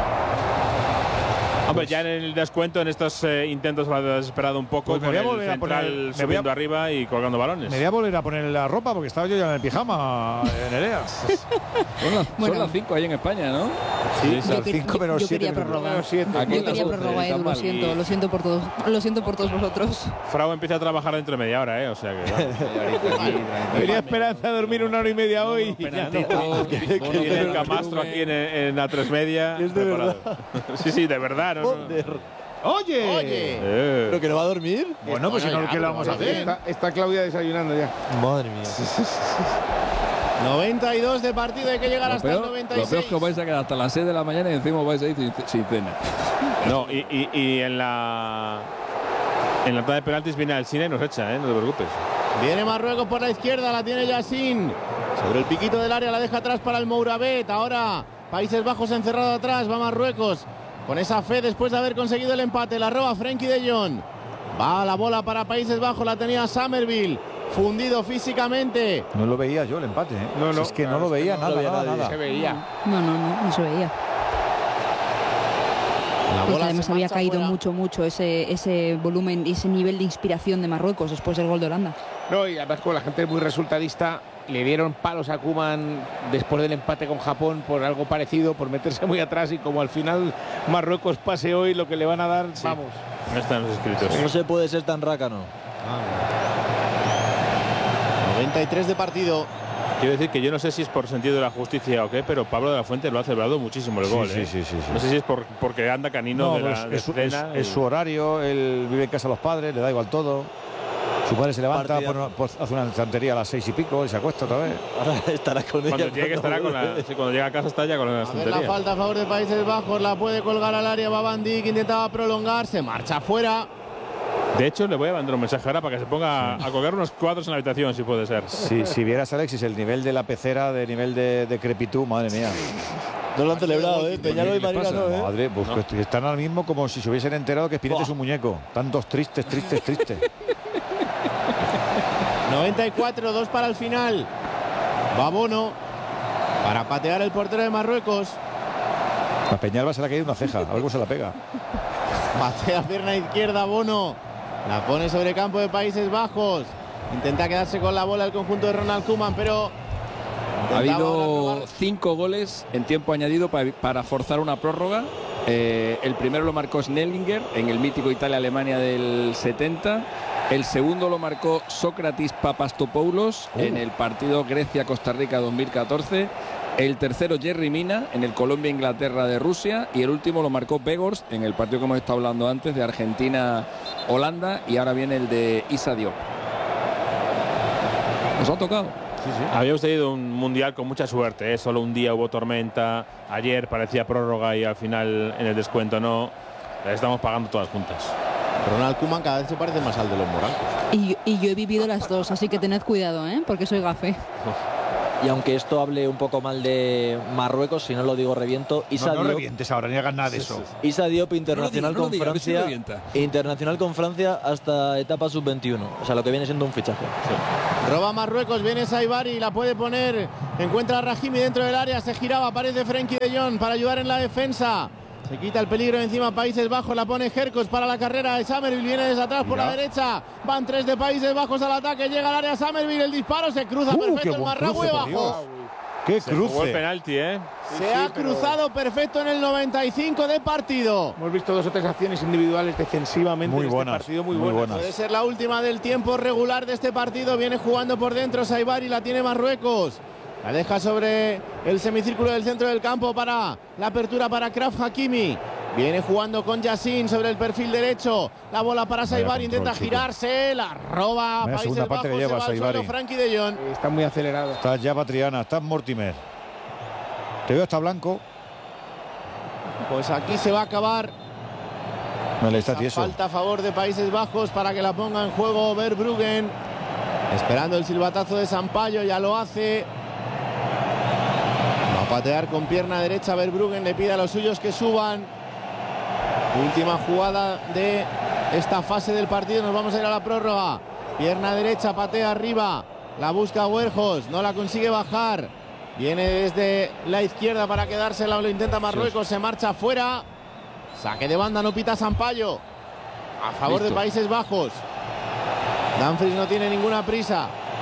Hombre, ya en el descuento, en estos eh, intentos lo ha desesperado un poco, Pues me con voy a el volver a central poner- me voy a- subiendo arriba y colgando balones. Me voy a volver a poner la ropa porque estaba yo ya en el pijama, Nerea. Son las, Bueno. son las cinco ahí en España, ¿no? Sí, Yo, son que- cinco yo- menos yo siete quería minutos. prórroga. Aquí Yo en las quería doce, prórroga, está Edu, lo mal. siento, lo siento por todos, lo siento por todos vosotros. Frau empieza a trabajar dentro de media hora, ¿eh? O sea que. Tenía esperanza de dormir una hora y media hoy. y ya no. Tiene el camastro aquí en, en A tres Media. Es de preparado. sí, sí, de verdad. ¿no? Joder. ¡Oye! Oye. Eh. ¿Pero que no va a dormir? Bueno, pues si no, ya, ¿qué le pero vamos a vamos a hacer? Está, está Claudia desayunando ya. Madre mía. noventa y dos de partido, hay que llegar Lo hasta el peor, noventa y lo peor seis. es que os vais a quedar hasta las seis de la mañana y encima os vais a ir sin, sin cena. No, y, y, y en la. En la tanda de penaltis viene Alsina y nos echa, ¿eh? No te preocupes. Viene Marruecos por la izquierda, la tiene Yassin. Sobre el piquito del área, la deja atrás para el Mourabet. Ahora Países Bajos encerrado atrás, va Marruecos. Con esa fe después de haber conseguido el empate, la roba Frenkie de Jong. Va la bola para Países Bajos, la tenía Somerville. Fundido físicamente. No lo veía yo el empate, ¿eh? No, no, es que no claro, lo es que veía no nada, lo veía nada, nadie. nada. Se veía. No, no, no, no se veía. La Porque bola además se había marcha caído fuera. mucho, mucho ese, ese volumen y ese nivel de inspiración de Marruecos después del gol de Holanda. No, y además con la gente muy resultadista, le dieron palos a Koeman después del empate con Japón por algo parecido, por meterse muy atrás, y como al final Marruecos pase hoy, lo que le van a dar, vamos. No están los escritos. No se puede ser tan rácano. noventa y tres de partido. Quiero decir que yo no sé si es por sentido de la justicia o qué, pero Pablo de la Fuente lo ha celebrado muchísimo el Sí, gol. sí, ¿eh? sí, sí, sí. No sé si es por, porque anda canino No, de pues la de es, su- cena es- es y- su horario, él vive en casa de los padres, le da igual todo. Su padre se levanta, Partidazo. pone una- pues, hace una estantería a las seis y pico y se acuesta otra vez. Ahora estará con ella. Cuando llegue estará con la, sí, cuando llega a casa está ya con la A ver la estantería. falta a favor de Países Bajos, la puede colgar al área, va Van Dijk, intentaba prolongar, se marcha afuera. De hecho, le voy a mandar un mensaje ahora para que se ponga a colgar unos cuadros en la habitación, si puede ser. Si, si vieras, Alexis, el nivel de la pecera, de nivel de, de crepitud, madre mía. No lo han celebrado, ¿eh? Peñarol y ¿Qué Marina pasa? no, ¿eh? Madre, pues No. que están ahora mismo como si se hubiesen enterado que Spinetta es un muñeco. Tantos tristes, tristes, tristes. noventa y cuatro, dos para el final. Va Bono para patear el portero de Marruecos. A Peñalba se le ha caído una ceja, algo se la pega. Patea pierna izquierda Bono. La pone sobre campo de Países Bajos. Intenta quedarse con la bola el conjunto de Ronald Koeman, pero Ha intentaba ahora habido probar- cinco goles en tiempo añadido para, para forzar una prórroga. Eh, el primero lo marcó Snellinger en el mítico Italia-Alemania del setenta. El segundo lo marcó Sócrates Papastopoulos Uh. en el partido Grecia-Costa Rica dos mil catorce. El tercero Jerry Mina en el Colombia-Inglaterra de Rusia. Y el último lo marcó Weghorst en el partido que hemos estado hablando antes de Argentina-Holanda. Y ahora viene el de Issa Diop. Nos ha tocado. Habíamos tenido un mundial con mucha suerte, ¿eh? Solo un día hubo tormenta, ayer parecía prórroga y al final en el descuento no. Las estamos pagando todas juntas. Ronald Koeman cada vez se parece más al de los morancos. Y, y yo he vivido las dos, así que tened cuidado, ¿eh? Porque soy gafe. Y aunque esto hable un poco mal de Marruecos, si no lo digo reviento, Issa No, no Diop, revientes ahora, ni hagas nada de eso. Issa Diop internacional No lo con diga, no lo diga, que sí Francia, revienta. internacional con Francia hasta etapa sub veintiuno, o sea, lo que viene siendo un fichaje. Roba Marruecos, viene Saibari, la puede poner, encuentra a Rahimi dentro del área, se giraba, aparece Frenkie de Jong para ayudar en la defensa. Se quita el peligro encima Países Bajos, la pone Hercos para la carrera de Summerville, viene desde atrás por Mira. la derecha, van tres de Países Bajos al ataque, llega al área Summerville, el disparo se cruza Uh, perfecto qué el buen Marragüe cruce, por bajo. ¡Qué Se jugó el cruce! penalti, ¿eh? Se ha cruzado perfecto en el noventa y cinco de partido. Hemos visto dos o tres acciones individuales defensivamente Muy en este buenas, partido, muy, muy buenas. buenas. Puede ser la última del tiempo regular de este partido. Viene jugando por dentro Saibari, la tiene Marruecos. La deja sobre el semicírculo del centro del campo para la apertura para Kraf Hakimi. Viene jugando con Yassin sobre el perfil derecho. La bola para Saibari, control, intenta chico. girarse, la roba. Vaya Países segunda Bajos, parte que se lleva va al Saibari. suelo Frenkie de Jong. Está muy acelerado. Está ya Patriana, está Mortimer. Te veo hasta blanco. Pues aquí se va a acabar. Vale, está Esa tieso. falta a favor de Países Bajos para que la ponga en juego Verbruggen. Esperando el silbatazo de Sampaio, ya lo hace. Va a patear con pierna derecha Verbruggen, le pide a los suyos que suban. Última jugada de esta fase del partido, nos vamos a ir a la prórroga. Pierna derecha, patea arriba, la busca Huerjos, no la consigue bajar. Viene desde la izquierda para quedársela, lo intenta Marruecos, se marcha fuera. Saque de banda, no pita Sampaio. A favor Listo. de Países Bajos. Dumfries no tiene ninguna prisa.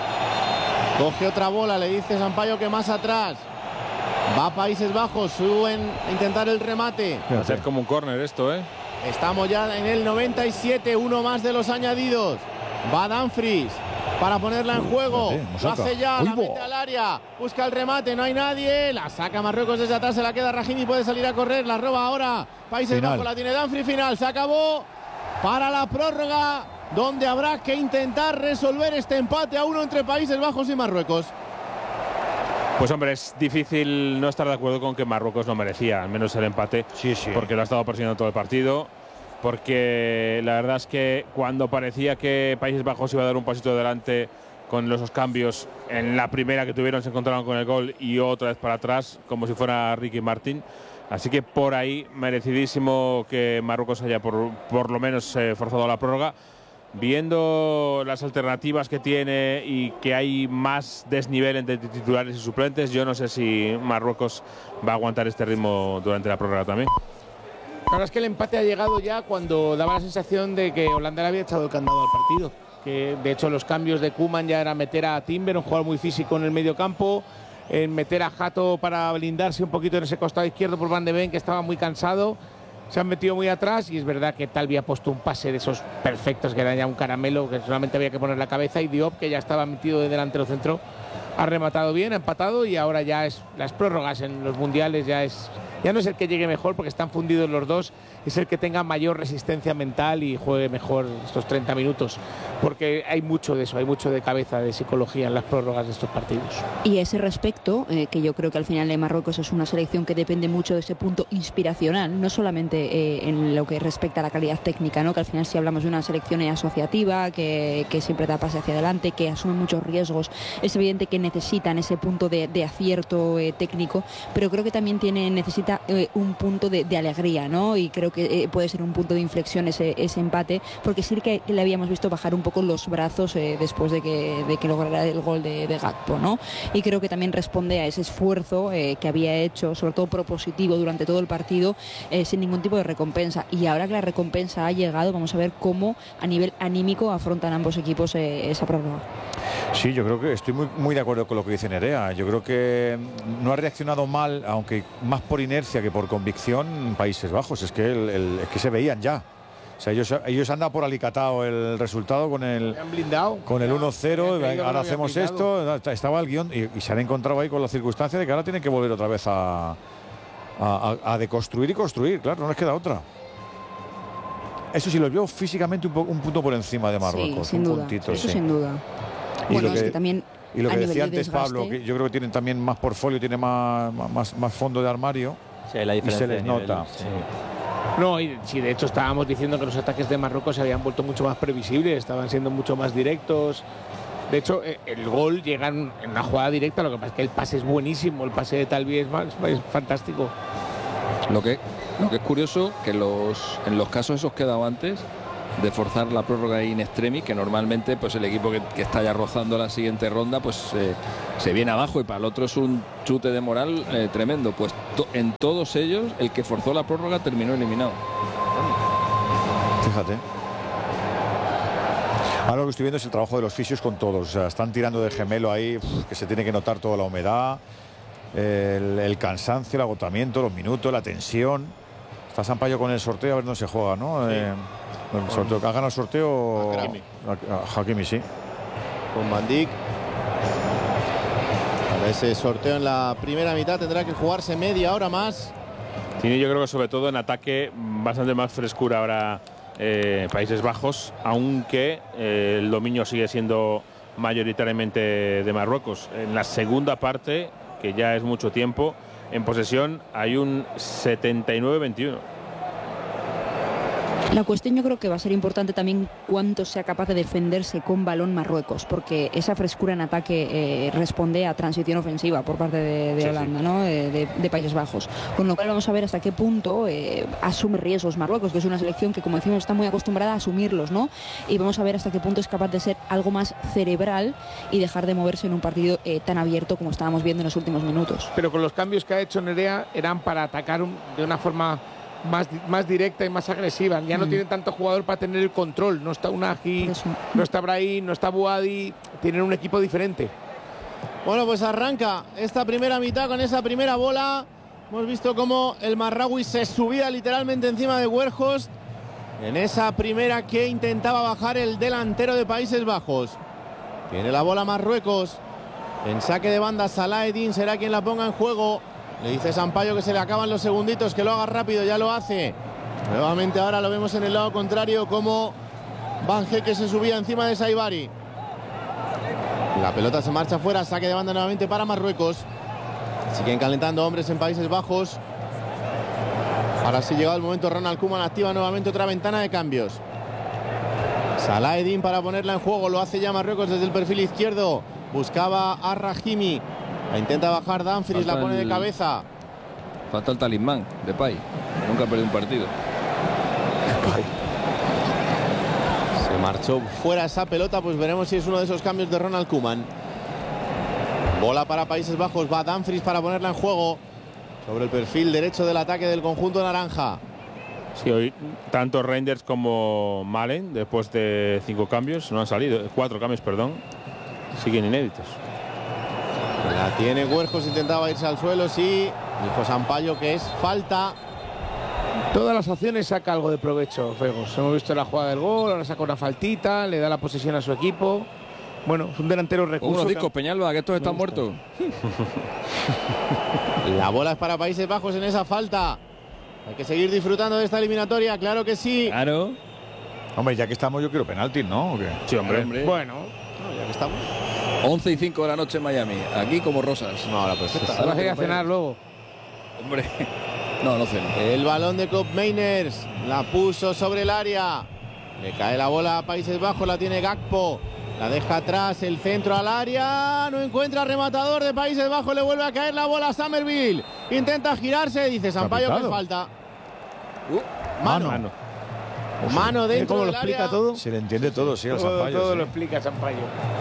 Coge otra bola, le dice Sampaio que más atrás. Va a Países Bajos, suben a intentar el remate. Va a ser como un córner esto, ¿eh? Estamos ya en el noventa y siete, uno más de los añadidos. Va Dumfries para ponerla en juego. Fíjate, Lo Mosaca. hace ya, Uy, la bo. mete al área. Busca el remate, no hay nadie. La saca Marruecos desde atrás, se la queda Rahimi, puede salir a correr. La roba ahora. Países Final. Bajos, la tiene Dumfries, final. Se acabó para la prórroga, donde habrá que intentar resolver este empate a uno entre Países Bajos y Marruecos. Pues hombre, es difícil no estar de acuerdo con que Marruecos no merecía, al menos el empate, Sí, sí. porque lo ha estado persiguiendo todo el partido. Porque la verdad es que cuando parecía que Países Bajos iba a dar un pasito adelante con los cambios, en la primera que tuvieron se encontraron con el gol y otra vez para atrás, como si fuera Ricky Martin. Así que por ahí merecidísimo que Marruecos haya por, por lo menos eh, forzado la prórroga. Viendo las alternativas que tiene y que hay más desnivel entre titulares y suplentes, yo no sé si Marruecos va a aguantar este ritmo durante la prórroga también. La verdad es que el empate ha llegado ya cuando daba la sensación de que Holanda le había echado el candado al partido. Que de hecho los cambios de Koeman ya era meter a Timber, un jugador muy físico en el medio campo, en meter a Hato para blindarse un poquito en ese costado izquierdo por Van de Ven, que estaba muy cansado. Se han metido muy atrás y es verdad que Talvi ha puesto un pase de esos perfectos que era ya un caramelo, que solamente había que poner la cabeza, y Diop, que ya estaba metido de delantero centro, ha rematado bien, ha empatado, y ahora ya es las prórrogas en los mundiales, ya es ya no es el que llegue mejor porque están fundidos los dos, es el que tenga mayor resistencia mental y juegue mejor estos treinta minutos, porque hay mucho de eso, hay mucho de cabeza, de psicología en las prórrogas de estos partidos. Y a ese respecto, eh, que yo creo que al final de Marruecos es una selección que depende mucho de ese punto inspiracional, no solamente eh, en lo que respecta a la calidad técnica, ¿no? Que al final si hablamos de una selección asociativa, que, que siempre da pase hacia adelante, que asume muchos riesgos, es evidente que necesitan ese punto de, de acierto eh, técnico, pero creo que también tiene, necesita eh, un punto de, de alegría, ¿no? Y creo que eh, puede ser un punto de inflexión ese, ese empate, porque sí que le habíamos visto bajar un poco los brazos eh, después de que, de que lograra el gol de, de Gakpo, ¿no? Y creo que también responde a ese esfuerzo eh, que había hecho, sobre todo propositivo durante todo el partido, eh, sin ningún tipo de recompensa. Y ahora que la recompensa ha llegado, vamos a ver cómo a nivel anímico afrontan ambos equipos eh, esa prórroga. Sí, yo creo que estoy muy, muy de acuerdo con lo que dice Nerea. Yo creo que no ha reaccionado mal, aunque más por inercia que por convicción, Países Bajos. Es que, el, el, es que se veían ya. O sea, ellos, ellos han dado por alicatado el resultado con el, ¿Se han blindado? con el uno cero. Habían caído, Ahora no hacemos habían esto. Estaba el guión y, y se han encontrado ahí con la circunstancia de que ahora tienen que volver otra vez a, a, a, a deconstruir y construir. Claro, no les queda otra. Eso sí, los veo físicamente un, po, un punto por encima de Marruecos. Sí, sin un duda. puntito, Eso sí. sin duda. Y Bueno, lo es que- que también Y lo a que nivel decía de antes desgaste- Pablo, que yo creo que tienen también más portfolio, tienen más, más, más fondo de armario. Sí, la Y diferencia se les de nivel, nota. sí. No, y sí, de hecho estábamos diciendo que los ataques de Marruecos se habían vuelto mucho más previsibles, estaban siendo mucho más directos. De hecho, el gol llega en una jugada directa, lo que pasa es que el pase es buenísimo, el pase de Talvi es, es fantástico. Lo que, lo que es curioso, que los, en los casos esos que he dado antes, de forzar la prórroga in extremis, que normalmente pues el equipo que, que está ya rozando la siguiente ronda pues eh, se viene abajo y para el otro es un chute de moral eh, tremendo, pues to, en todos ellos el que forzó la prórroga terminó eliminado. Fíjate. Ahora lo que estoy viendo es el trabajo de los fisios con todos, o sea, están tirando de gemelo ahí, uf, que se tiene que notar toda la humedad, el, el cansancio, el agotamiento, los minutos, la tensión. Está Sampaio con el sorteo, a ver dónde se juega, ¿no? Sí. Eh, el sorteo, ¿ha ganado el sorteo? A Hakimi. A Hakimi, sí. Con Van Dijk. Para ese sorteo en la primera mitad tendrá que jugarse media hora más. Tiene, yo creo que sobre todo en ataque, bastante más frescura ahora eh, Países Bajos, aunque eh, el dominio sigue siendo mayoritariamente de Marruecos. En la segunda parte, que ya es mucho tiempo, en posesión hay un setenta y nueve veintiuno. La cuestión yo creo que va a ser importante también cuánto sea capaz de defenderse con balón Marruecos, porque esa frescura en ataque eh, responde a transición ofensiva por parte de, de sí, Holanda, sí. ¿no? De, de, de Países Bajos. Con lo cual vamos a ver hasta qué punto eh, asume riesgos Marruecos, que es una selección que, como decimos, está muy acostumbrada a asumirlos, ¿no? Y vamos a ver hasta qué punto es capaz de ser algo más cerebral y dejar de moverse en un partido eh, tan abierto como estábamos viendo en los últimos minutos. Pero con los cambios que ha hecho Nerea eran para atacar un, de una forma Más, más directa y más agresiva. Ya no mm. tienen tanto jugador para tener el control. No está Unagi, no está Brahim, no está Buadi. Tienen un equipo diferente. Bueno, pues arranca esta primera mitad con esa primera bola. Hemos visto cómo el marraui se subía literalmente encima de Weghorst en esa primera que intentaba bajar el delantero de Países Bajos. Tiene la bola Marruecos. En saque de banda Salah-Eddin será quien la ponga en juego. Le dice Sampaio que se le acaban los segunditos, que lo haga rápido, ya lo hace. Nuevamente ahora lo vemos en el lado contrario, como Van Heeke se subía encima de Saibari. La pelota se marcha fuera, saque de banda nuevamente para Marruecos. Siguen calentando hombres en Países Bajos. Ahora sí, llegado el momento, Ronald Koeman activa nuevamente otra ventana de cambios. Salah-Eddin para ponerla en juego, lo hace ya Marruecos desde el perfil izquierdo. Buscaba a Rahimi. La intenta bajar Dumfries, la pone de cabeza. Falta el talismán de Pay. Nunca ha perdido un partido. Se marchó fuera esa pelota, pues veremos si es uno de esos cambios de Ronald Koeman. Bola para Países Bajos, va Dumfries para ponerla en juego. Sobre el perfil derecho del ataque del conjunto naranja. Sí, hoy tanto Reinders como Malen, después de cinco cambios, no han salido. Cuatro cambios, perdón. Siguen inéditos. La tiene Weghorst, intentaba irse al suelo, sí. Dijo Sampaio que es falta. Todas las acciones saca algo de provecho, Weghorst. Hemos visto la jugada del gol, ahora saca una faltita, le da la posesión a su equipo. Bueno, es un delantero recurso. Unos discos, Peñalba, que estos están muertos. La bola es para Países Bajos en esa falta. Hay que seguir disfrutando de esta eliminatoria, claro que sí. Claro. Hombre, ya que estamos, yo quiero penalti, ¿no? ¿O qué? Sí, hombre. hombre. Bueno, no, ya que estamos. once y cinco de la noche en Miami. Aquí como rosas. No, ahora perfecta. Ahora vas a ir a cenar luego. Hombre. No, no ceno. El balón de Koop Meiners. La puso sobre el área. Le cae la bola a Países Bajos. La tiene Gakpo. La deja atrás. El centro al área. No encuentra rematador de Países Bajos. Le vuelve a caer la bola a Summerville. Intenta girarse. Dice Sampaio que falta. Uh, mano. Mano. Mano dentro ¿Cómo lo del explica área. todo? Se le entiende todo, sí, al Todo, Sampaio. todo sí. lo explica Sampaio.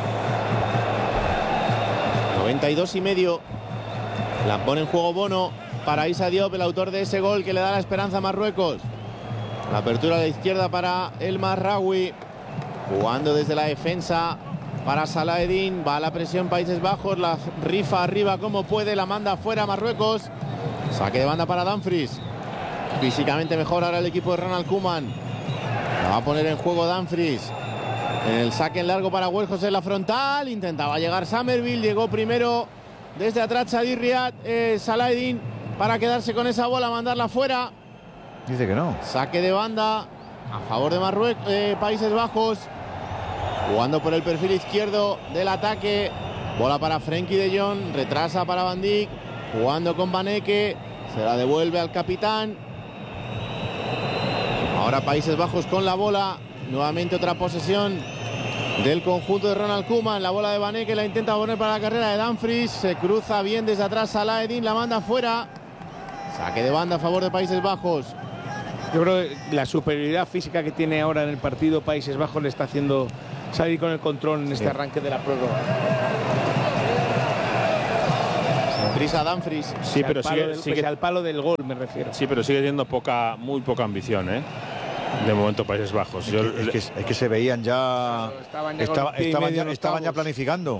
noventa y dos y medio. La pone en juego Bono para Issa Diop, el autor de ese gol que le da la esperanza a Marruecos. La apertura a la izquierda para el marraui. Jugando desde la defensa para Salah-Eddin. Va a la presión Países Bajos. La rifa arriba como puede. La manda afuera a Marruecos. Saque de banda para Dumfries. Físicamente mejor ahora el equipo de Ronald Koeman. La va a poner en juego Dumfries. En el saque en largo para Weghorst en la frontal. Intentaba llegar Summerville. Llegó primero desde atrás Sadir Riyad, eh, Salah-Eddin para quedarse con esa bola, mandarla fuera. Dice que no. Saque de banda a favor de Marruecos, eh, Países Bajos. Jugando por el perfil izquierdo del ataque. Bola para Frenkie de Jong. Retrasa para Van Dijk. Jugando con Van Heeke. Se la devuelve al capitán. Ahora Países Bajos con la bola. Nuevamente otra posesión del conjunto de Ronald Koeman. La bola de Bané que la intenta poner para la carrera de Dumfries. Se cruza bien desde atrás Salah-Eddin, la manda fuera. Saque de banda a favor de Países Bajos. Yo creo que la superioridad física que tiene ahora en el partido Países Bajos le está haciendo salir con el control en este sí. arranque de la prórroga. Sin prisa Dumfries. Sí, pero sigue, del, sigue al palo del gol me refiero. Sí, pero sigue teniendo poca, muy poca ambición, ¿eh? De momento Países Bajos. Es, Yo, que, es, que, es que se veían ya. Estaban ya, estaba, estaban ya, los estaban ya planificando.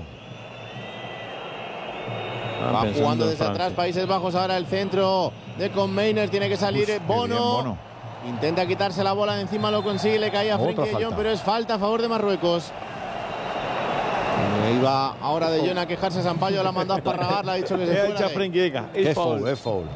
Va jugando desde atrás Países Bajos, ahora el centro de Conmainer, tiene que salir Uf, Bono. Bien, Bono. Intenta quitarse la bola de encima, lo consigue, le cae a Frenkie de Jong, pero es falta a favor de Marruecos. Iba ahora de Jong a quejarse a Sampaio, la ha mandado para Rabat, le ha dicho que se fuera. Es foul, es foul.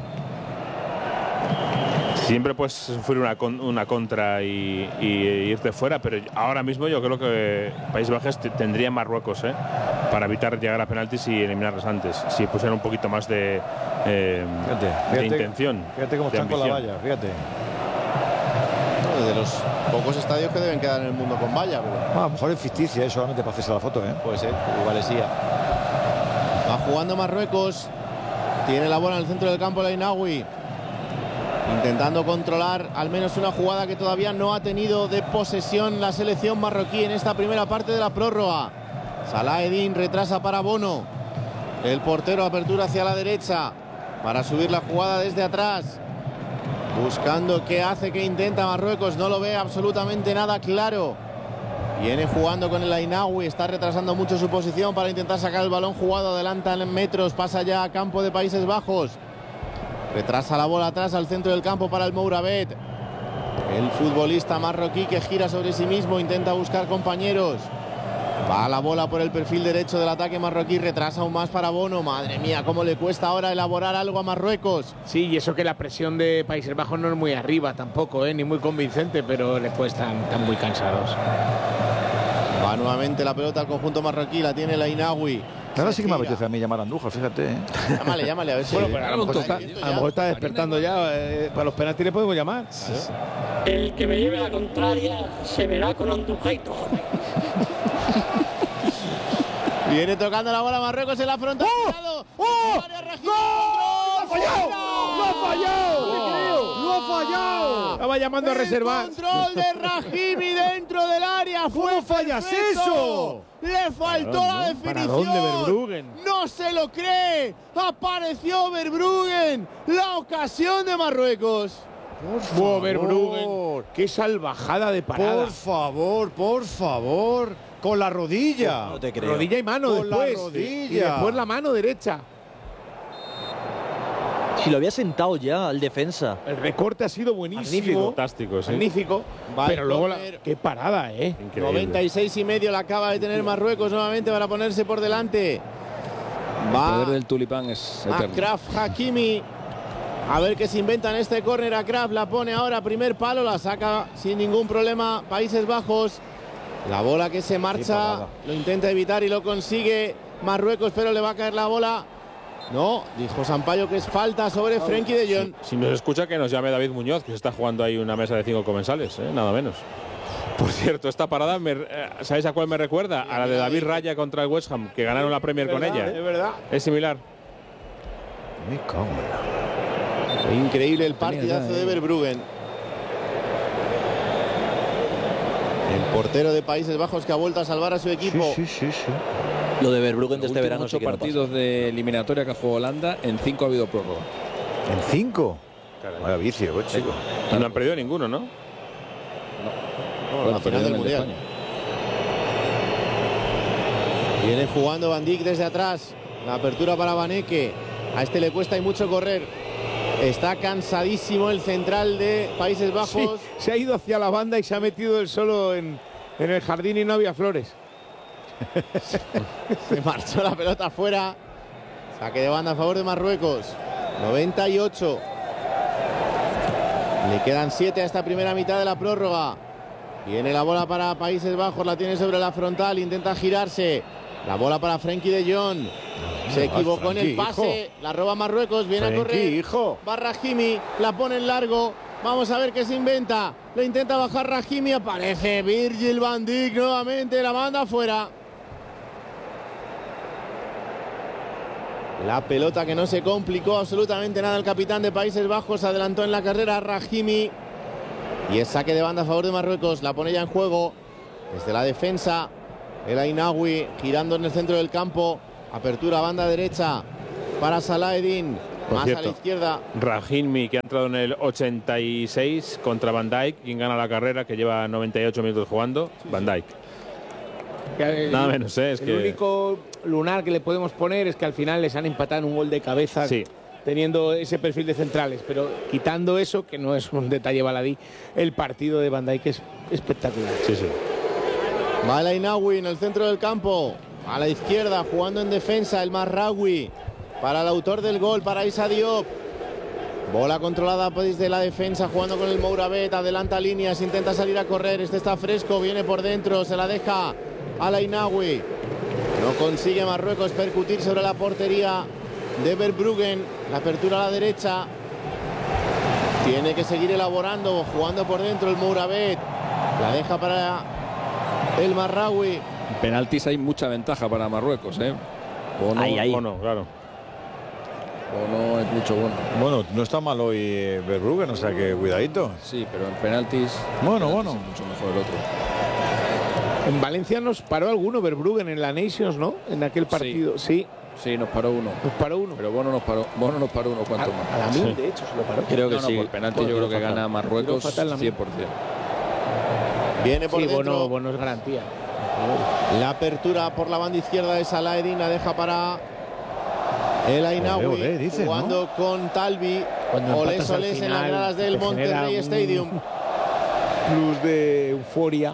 Siempre puedes sufrir una, con, una contra y, y, y irte fuera, pero ahora mismo yo creo que Países Bajos tendría Marruecos ¿eh? para evitar llegar a penaltis y eliminarlos antes, si pusieran un poquito más de, eh, fíjate, fíjate, de intención. Fíjate cómo están con la valla, fíjate. No, de los pocos estadios que deben quedar en el mundo con valla. Pero... Ah, a lo mejor es ficticia, ¿eh? Solamente para hacerse la foto. ¿eh? Puede ser, igual es ya. Va jugando Marruecos, tiene la bola en el centro del campo el Ainaoui. Intentando controlar al menos una jugada que todavía no ha tenido de posesión la selección marroquí en esta primera parte de la prórroga. Salah-Eddin retrasa para Bono. El portero apertura hacia la derecha para subir la jugada desde atrás. Buscando qué hace, qué intenta Marruecos. No lo ve absolutamente nada claro. Viene jugando con el Ainaoui. Está retrasando mucho su posición para intentar sacar el balón jugado. Adelanta en metros. Pasa ya a campo de Países Bajos. Retrasa la bola atrás al centro del campo para el Mouravet. El futbolista marroquí que gira sobre sí mismo, intenta buscar compañeros. Va la bola por el perfil derecho del ataque marroquí, retrasa aún más para Bono. Madre mía, cómo le cuesta ahora elaborar algo a Marruecos. Sí, y eso que la presión de Países Bajos no es muy arriba tampoco, ¿eh? Ni muy convincente, pero después están, están muy cansados. Va nuevamente la pelota al conjunto marroquí, la tiene el Ainaoui. Ahora sí que me apetece a mí llamar a Andújar, fíjate. ¿eh? Llámale, llámale, a ver si... Bueno, pero a lo mejor está, a lo mejor está despertando ya. Eh, para los penaltis le podemos llamar. Sí. El que me lleve la contraria se verá con Andujaito. Viene tocando la bola Marruecos en la frontal. ¡Oh! ¡Oh! ¡Lo ha fallado! ¡Lo ha fallado! ¡Lo ha fallado! Estaba llamando a reservar. Control de Rahimi dentro del área. ¿Cómo fallas eso? Le faltó la definición. ¿Para dónde Verbruggen? No se lo cree. Apareció Verbruggen. La ocasión de Marruecos. Por favor. Verbruggen. Qué salvajada de parada. Por favor, por favor. Con la rodilla. No te creo. Rodilla y mano Con después. la rodilla. Y después la mano derecha. Si lo había sentado ya al defensa. El recorte ha sido buenísimo. Magnífico. Fantástico, sí. Magnífico. Va pero luego la, corner. qué parada, ¿eh? Increíble. noventa y seis y medio la acaba de tener Marruecos nuevamente para ponerse por delante. Va El poder del tulipán es eterno. Achraf Hakimi. A ver qué se inventa en este córner. Achraf la pone ahora, primer palo, la saca sin ningún problema Países Bajos. La bola que se marcha, lo intenta evitar y lo consigue Marruecos, pero le va a caer la bola. No, dijo Sampaio que es falta sobre Frenkie de Jong. Si nos escucha, que nos llame David Muñoz, que se está jugando ahí una mesa de cinco comensales, ¿eh? Nada menos. Por cierto, esta parada, me, ¿sabéis a cuál me recuerda? A la de David Raya contra el West Ham, que ganaron la Premier con ella. ¿eh? Es verdad. Es similar. Me cago en la... Increíble el partidazo de Verbruggen. El portero de Países Bajos que ha vuelto a salvar a su equipo. Sí, sí, sí, sí. Lo de Verbruggen de este verano ocho sí que no partidos pasa. de eliminatoria que ha jugado Holanda, en cinco ha habido prórroga. ¿En cinco? Caray. Vaya vicio, pues, chico. No han perdido ninguno, ¿no? No, Bueno, la final perdido del en el de Mundial. España. Viene jugando Van Dijk desde atrás. La apertura para Vaneke. A este le cuesta y mucho correr. Está cansadísimo el central de Países Bajos. Sí, se ha ido hacia la banda y se ha metido él solo en, en el jardín y no había flores. Se marchó la pelota afuera. Saque de banda a favor de Marruecos. noventa y ocho. Le quedan siete a esta primera mitad de la prórroga. Viene la bola para Países Bajos. La tiene sobre la frontal. Intenta girarse. La bola para Frenkie de Jong. Se equivocó en el pase. La roba Marruecos. Viene Frenkie, a correr. hijo. Va Rahimi. La pone en largo. Vamos a ver qué se inventa. Le intenta bajar Rahimi. Aparece Virgil van Dijk nuevamente. La manda afuera. La pelota que no se complicó absolutamente nada. El capitán de Países Bajos adelantó en la carrera a Rahimi. Y es saque de banda a favor de Marruecos. La pone ya en juego desde la defensa. El Ainaoui girando en el centro del campo. Apertura banda derecha para Salahedin. Más cierto, a la izquierda. Rahimi, que ha entrado en el ochenta y seis contra Van Dijk, quien gana la carrera, que lleva noventa y ocho minutos jugando. Sí, Van Dijk. El, Nada menos, ¿eh? Es el que... único lunar que le podemos poner es que al final les han empatado en un gol de cabeza, sí, teniendo ese perfil de centrales. Pero quitando eso, que no es un detalle baladí, el partido de Van Dijk es espectacular. Sí, sí. Va el Ainaoui en el centro del campo. A la izquierda, jugando en defensa, el Marraoui. Para el autor del gol, para Issa Diop. Bola controlada desde la defensa, jugando con el Mouravet. Adelanta líneas, intenta salir a correr. Este está fresco, viene por dentro, se la deja al Ainaoui. No consigue Marruecos percutir sobre la portería de Verbruggen. La apertura a la derecha. Tiene que seguir elaborando, jugando por dentro el Mouravet. La deja para el Marraoui. Penaltis hay mucha ventaja para Marruecos, ¿eh? Bono, ahí, ahí. Bono, claro. Bono es mucho bueno. Bueno, no está mal hoy Verbruggen, o sea que cuidadito. Sí, pero en penaltis. Bueno, penaltis bueno. Es mucho mejor el otro. En Valencia nos paró alguno Verbruggen en la Nations, ¿no? En aquel partido, sí. Sí, nos paró uno. Nos paró uno. Pero Bono nos paró, Bono nos paró unos cuantos más. A la mil, de hecho, se lo paró. Creo que no, sí. No, por penalti bueno, yo creo que fatal. gana Marruecos cien por cien. Viene por sí, dentro. Bono, Bono es garantía. La apertura por la banda izquierda de Salahedin, la deja para el Ainaoui, olé, olé, dice, jugando ¿no? con Talbi. Olé Solés en las gradas del Monterrey Stadium. Plus de euforia.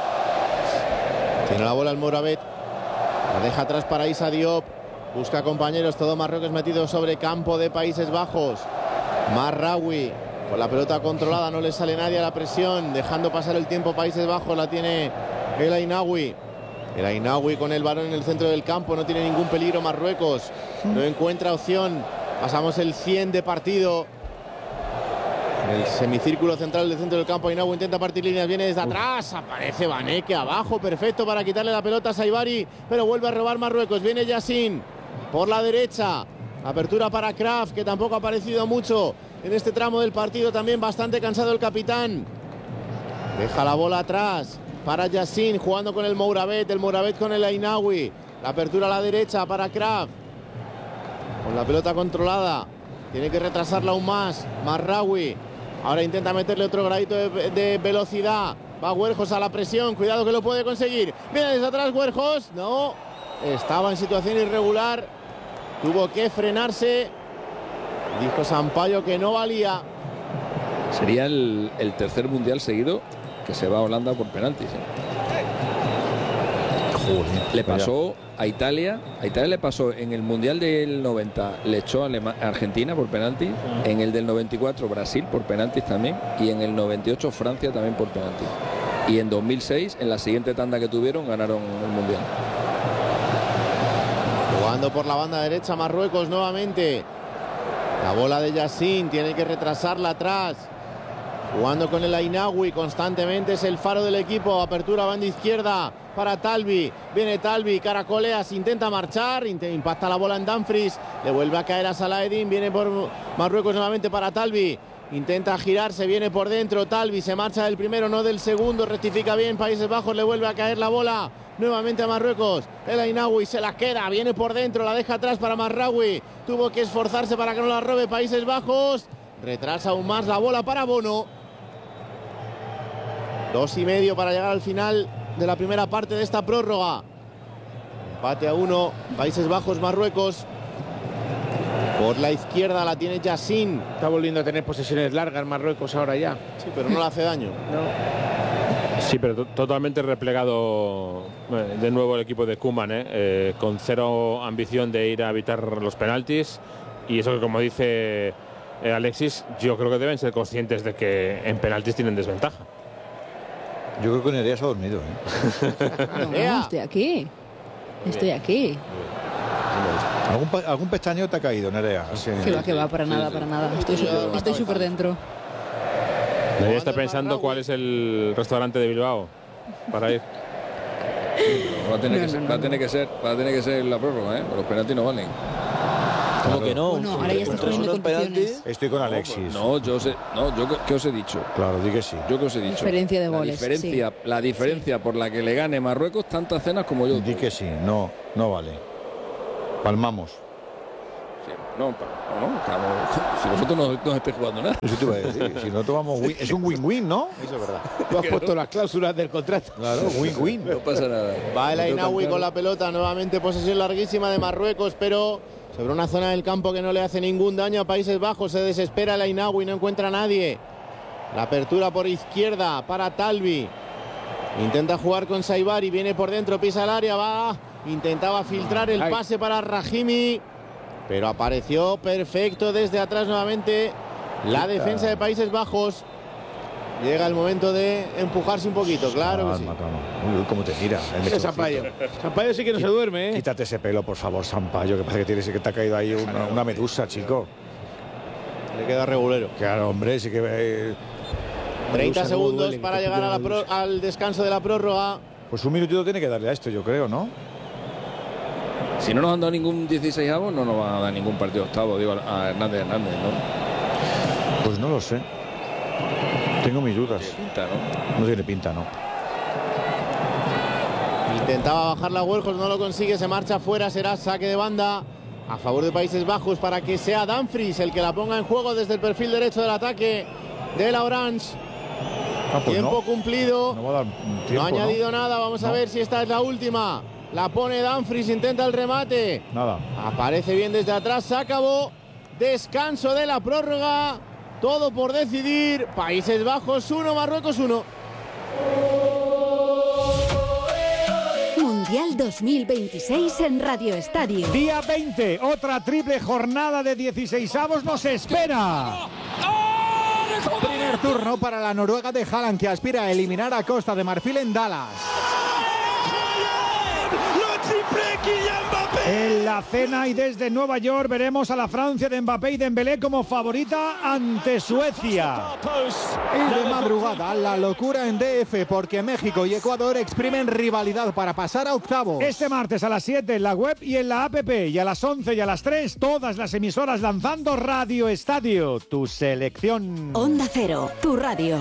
Tiene la bola el Mouravet. La deja atrás para Issa Diop. Busca compañeros, todo Marruecos metido sobre campo de Países Bajos. Marraoui con la pelota controlada, no le sale nadie a la presión, dejando pasar el tiempo Países Bajos, la tiene el Ainaoui. El Ainaoui con el balón en el centro del campo, no tiene ningún peligro Marruecos, no encuentra opción. Pasamos el cien de partido. En el semicírculo central del centro del campo, Ainaoui intenta partir líneas, viene desde atrás, aparece Vaneke abajo, perfecto para quitarle la pelota a Saibari, pero vuelve a robar Marruecos. Viene Yassin por la derecha, apertura para Kraft, que tampoco ha aparecido mucho en este tramo del partido, también bastante cansado el capitán. Deja la bola atrás para Yassin, jugando con el Mouravet, el Mouravet con el Ainaoui. La apertura a la derecha para Kraft, con la pelota controlada, tiene que retrasarla aún más Marraoui. Ahora intenta meterle otro gradito de, de velocidad. Va Huerjos a la presión, cuidado que lo puede conseguir. Viene desde atrás Huerjos, no, estaba en situación irregular, tuvo que frenarse. Dijo Sampaio que no valía. Sería el, el tercer mundial seguido que se va a Holanda por penaltis, ¿eh? Joder, le pasó a Italia, a Italia le pasó en el mundial del noventa, le echó a Alema, Argentina por penaltis, uh-huh. En el del noventa y cuatro Brasil por penaltis también, y en el noventa y ocho Francia también por penaltis. Y en dos mil seis, en la siguiente tanda que tuvieron, ganaron el mundial. Jugando por la banda derecha Marruecos nuevamente. La bola de Yassin, tiene que retrasarla atrás. Jugando con el Ainaoui constantemente, es el faro del equipo. Apertura banda izquierda para Talbi. Viene Talbi, caracoleas, intenta marchar, impacta la bola en Dumfries. Le vuelve a caer a Salahedin, viene por Marruecos nuevamente para Talbi. Intenta girarse, viene por dentro Talbi, se marcha del primero, no del segundo. Rectifica bien Países Bajos, le vuelve a caer la bola nuevamente a Marruecos. El Ainaoui se la queda, viene por dentro, la deja atrás para Marraoui. Tuvo que esforzarse para que no la robe Países Bajos. Retrasa aún más la bola para Bono. Dos y medio para llegar al final de la primera parte de esta prórroga. Empate a uno, Países Bajos, Marruecos. Por la izquierda la tiene Yassin. Está volviendo a tener posesiones largas Marruecos ahora ya. Sí, pero no le hace daño. No. Sí, pero totalmente replegado eh, de nuevo el equipo de Koeman, eh, eh, con cero ambición de ir a evitar los penaltis. Y eso que, como dice eh, Alexis, yo creo que deben ser conscientes de que en penaltis tienen desventaja. Yo creo que Nerea se ha dormido, ¿eh? No, estoy aquí. Estoy aquí. ¿Algún, algún pestañeo te ha caído, Nerea? Sí. Que va, que va, para nada, para nada. Estoy súper dentro. Nadie está pensando cuál es el restaurante de Bilbao para ir. Va a tener, que, ser, va a tener que ser, va a tener que ser la prórroga, ¿eh? Los penaltis no valen. ¿Cómo claro. que no? Bueno, ahora ya estás poniendo condiciones. Estoy con Alexis. No, no, yo sé, no, yo qué os he dicho. Claro, di que sí. Yo que os he dicho. Diferencia de goles. La diferencia, sí. la diferencia sí. por la que le gane Marruecos tantas cenas como yo. Di que sí, no, no vale. Palmamos. Sí, no, no, no claro, si vosotros no, no estéis jugando nada. Eso te iba a decir, si no tomamos win, es un win-win, ¿no? Eso es verdad. Tú has puesto las cláusulas del contrato. Claro, win-win. No pasa nada. Va el Ainaoui con la pelota, nuevamente posesión larguísima de Marruecos, pero sobre una zona del campo que no le hace ningún daño a Países Bajos. Se desespera el Ainaoui, no encuentra a nadie. La apertura por izquierda para Talbi. Intenta jugar con Saibari, viene por dentro, pisa el área, va. Intentaba filtrar el pase para Rahimi, pero apareció perfecto desde atrás nuevamente la defensa de Países Bajos. Llega el momento de empujarse un poquito, claro que sí. Uy, cómo te tira. El Sampaio. Sampaio sí que no se duerme, ¿eh? Quítate ese pelo, por favor, Sampaio, que parece que tienes que te ha caído ahí una, una medusa, chico. Le queda regulero. Claro, hombre, sí que... Eh, treinta segundos duele, para llegar a la pro, al descanso de la prórroga. Pues un minutito tiene que darle a esto, yo creo, ¿no? Si no nos han dado ningún dieciseisavo, no nos van a dar ningún partido octavo, digo, a Hernández Hernández, ¿no? Pues no lo sé. Tengo mis dudas. Tiene pinta, ¿no? No tiene pinta, ¿no? Intentaba bajar la Huerjos, no lo consigue, se marcha fuera, será saque de banda a favor de Países Bajos para que sea Dumfries el que la ponga en juego desde el perfil derecho del ataque de la Orange. Ah, pues tiempo no. cumplido. No, va a dar tiempo, no ha añadido ¿no? nada, vamos no. a ver si esta es la última. La pone Dumfries, intenta el remate. Nada. Aparece bien desde atrás, se acabó. Descanso de la prórroga. Todo por decidir. Países Bajos uno, Marruecos uno. Mundial dos mil veintiséis en Radio Estadio. Día veinte, otra triple jornada de dieciseisavos nos espera. Primer turno para la Noruega de Haaland, que aspira a eliminar a Costa de Marfil en Dallas. En la cena y desde Nueva York veremos a la Francia de Mbappé y Dembélé como favorita ante Suecia. Y de madrugada, la locura en D F, porque México y Ecuador exprimen rivalidad para pasar a octavos. Este martes a las siete en la web y en la app, y a las once y a las tres todas las emisoras lanzando Radio Estadio, tu selección. Onda Cero, tu radio.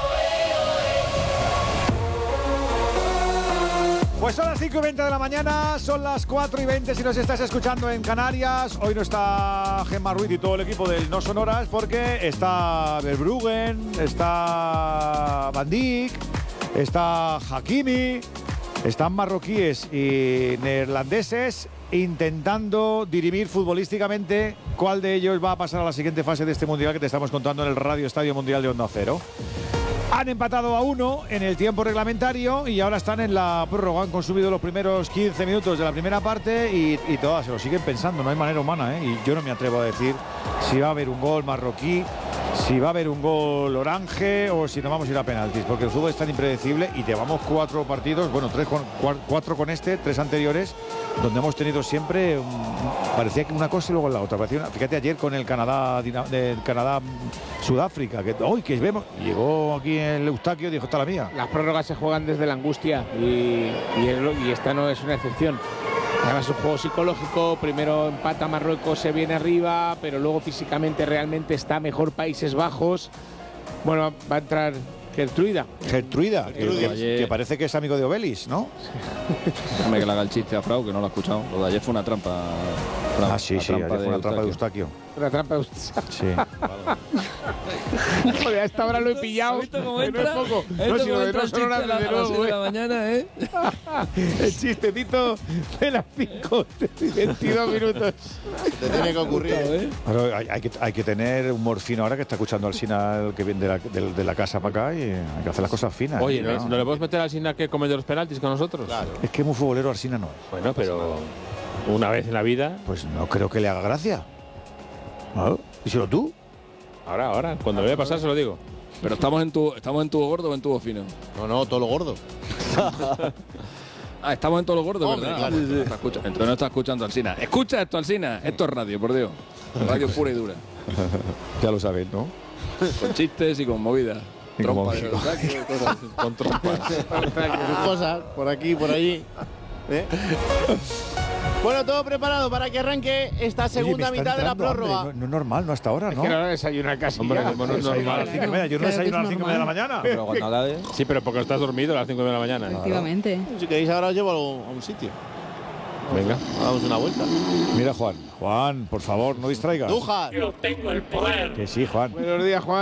Pues son las cinco y veinte de la mañana, son las cuatro y veinte si nos estás escuchando en Canarias. Hoy no está Gemma Ruiz y todo el equipo del No Sonoras porque está Verbruggen, está Van Dijk, está Hakimi, están marroquíes y neerlandeses intentando dirimir futbolísticamente cuál de ellos va a pasar a la siguiente fase de este Mundial que te estamos contando en el Radio Estadio Mundial de Onda Cero. Han empatado a uno en el tiempo reglamentario y ahora están en la prórroga. Han consumido los primeros quince minutos de la primera parte y, y todas se lo siguen pensando. No hay manera humana, ¿eh? Y yo no me atrevo a decir si va a haber un gol marroquí, si va a haber un gol orange o si nos vamos a ir a penaltis, porque el fútbol es tan impredecible y llevamos cuatro partidos, bueno, tres con, cuatro con este, tres anteriores, donde hemos tenido siempre, um, parecía que una cosa y luego la otra. Parecía, fíjate ayer con el Canadá, de Canadá Sudáfrica, que hoy que vemos, llegó aquí el Eustaquio y dijo, está la mía. Las prórrogas se juegan desde la angustia y, y, es, y esta no es una excepción. Además es un juego psicológico, primero empata Marruecos, se viene arriba, pero luego físicamente realmente está mejor Países Bajos. Bueno, va a entrar Gertruida. Gertruida, que, que, que parece que es amigo de Obelis, ¿no? Déjame que le haga el chiste a Frau, que no lo ha escuchado. Lo de ayer fue una trampa. Frau, ah, sí, sí, ayer fue una trampa de Eustaquio. Una trampa de Eustaquio. Sí. Joder, a esta hora lo he pillado. ¿Has visto cómo entra? No es poco. No, si lo de no son horas desde luego, de la mañana, ¿eh? El chistecito de las cinco y veintidós minutos. Te tiene que ocurrir, ¿eh? Pero hay, hay, que, hay que tener humor fino ahora que está escuchando al Sina, el que viene de la, de, de la casa para acá, y hay que hacer las cosas finas. Oye, ¿no, ¿no? ¿no le podemos meter al Sina que come de los penaltis con nosotros? Claro. Es que muy futbolero al Sina no es. Bueno, pero una vez en la vida. Pues no creo que le haga gracia. ¿No? Díselo tú. Ahora, ahora, cuando le voy a pasar se lo digo. Pero estamos en tubo, estamos en tubo gordo o en tubo fino. No, no, todo lo gordo. Ah, estamos en todo lo gordo, Hombre, ¿verdad? claro. Sí, sí. Entonces no está escuchando Alsina. Escucha esto, Alsina. Esto es radio, por Dios. Radio pura y dura. Ya lo sabéis, ¿no? Con chistes y con movidas. Trompa de Eustaquio, cosas con trompas. Cosas por aquí, por allí. ¿Eh? Bueno, todo preparado para que arranque esta segunda Oye, me está mitad de la entrando prórroga. hambre. No, no es normal, no hasta ahora, ¿no? Es que no desayuna casi. Hombre, ya. no, no es Desayuno a normal. las cinco y media. Yo no Claro que desayuno a es las cinco y media de la normal. mañana. Pero cuando acabe. Sí, pero porque estás dormido a las cinco de la mañana. Efectivamente. Si queréis ahora os llevo a un sitio. Venga. Damos una vuelta. Mira, Juan. Juan, por favor, no distraigas. Dujas. Yo tengo el poder. Que sí, Juan. Buenos días, Juan.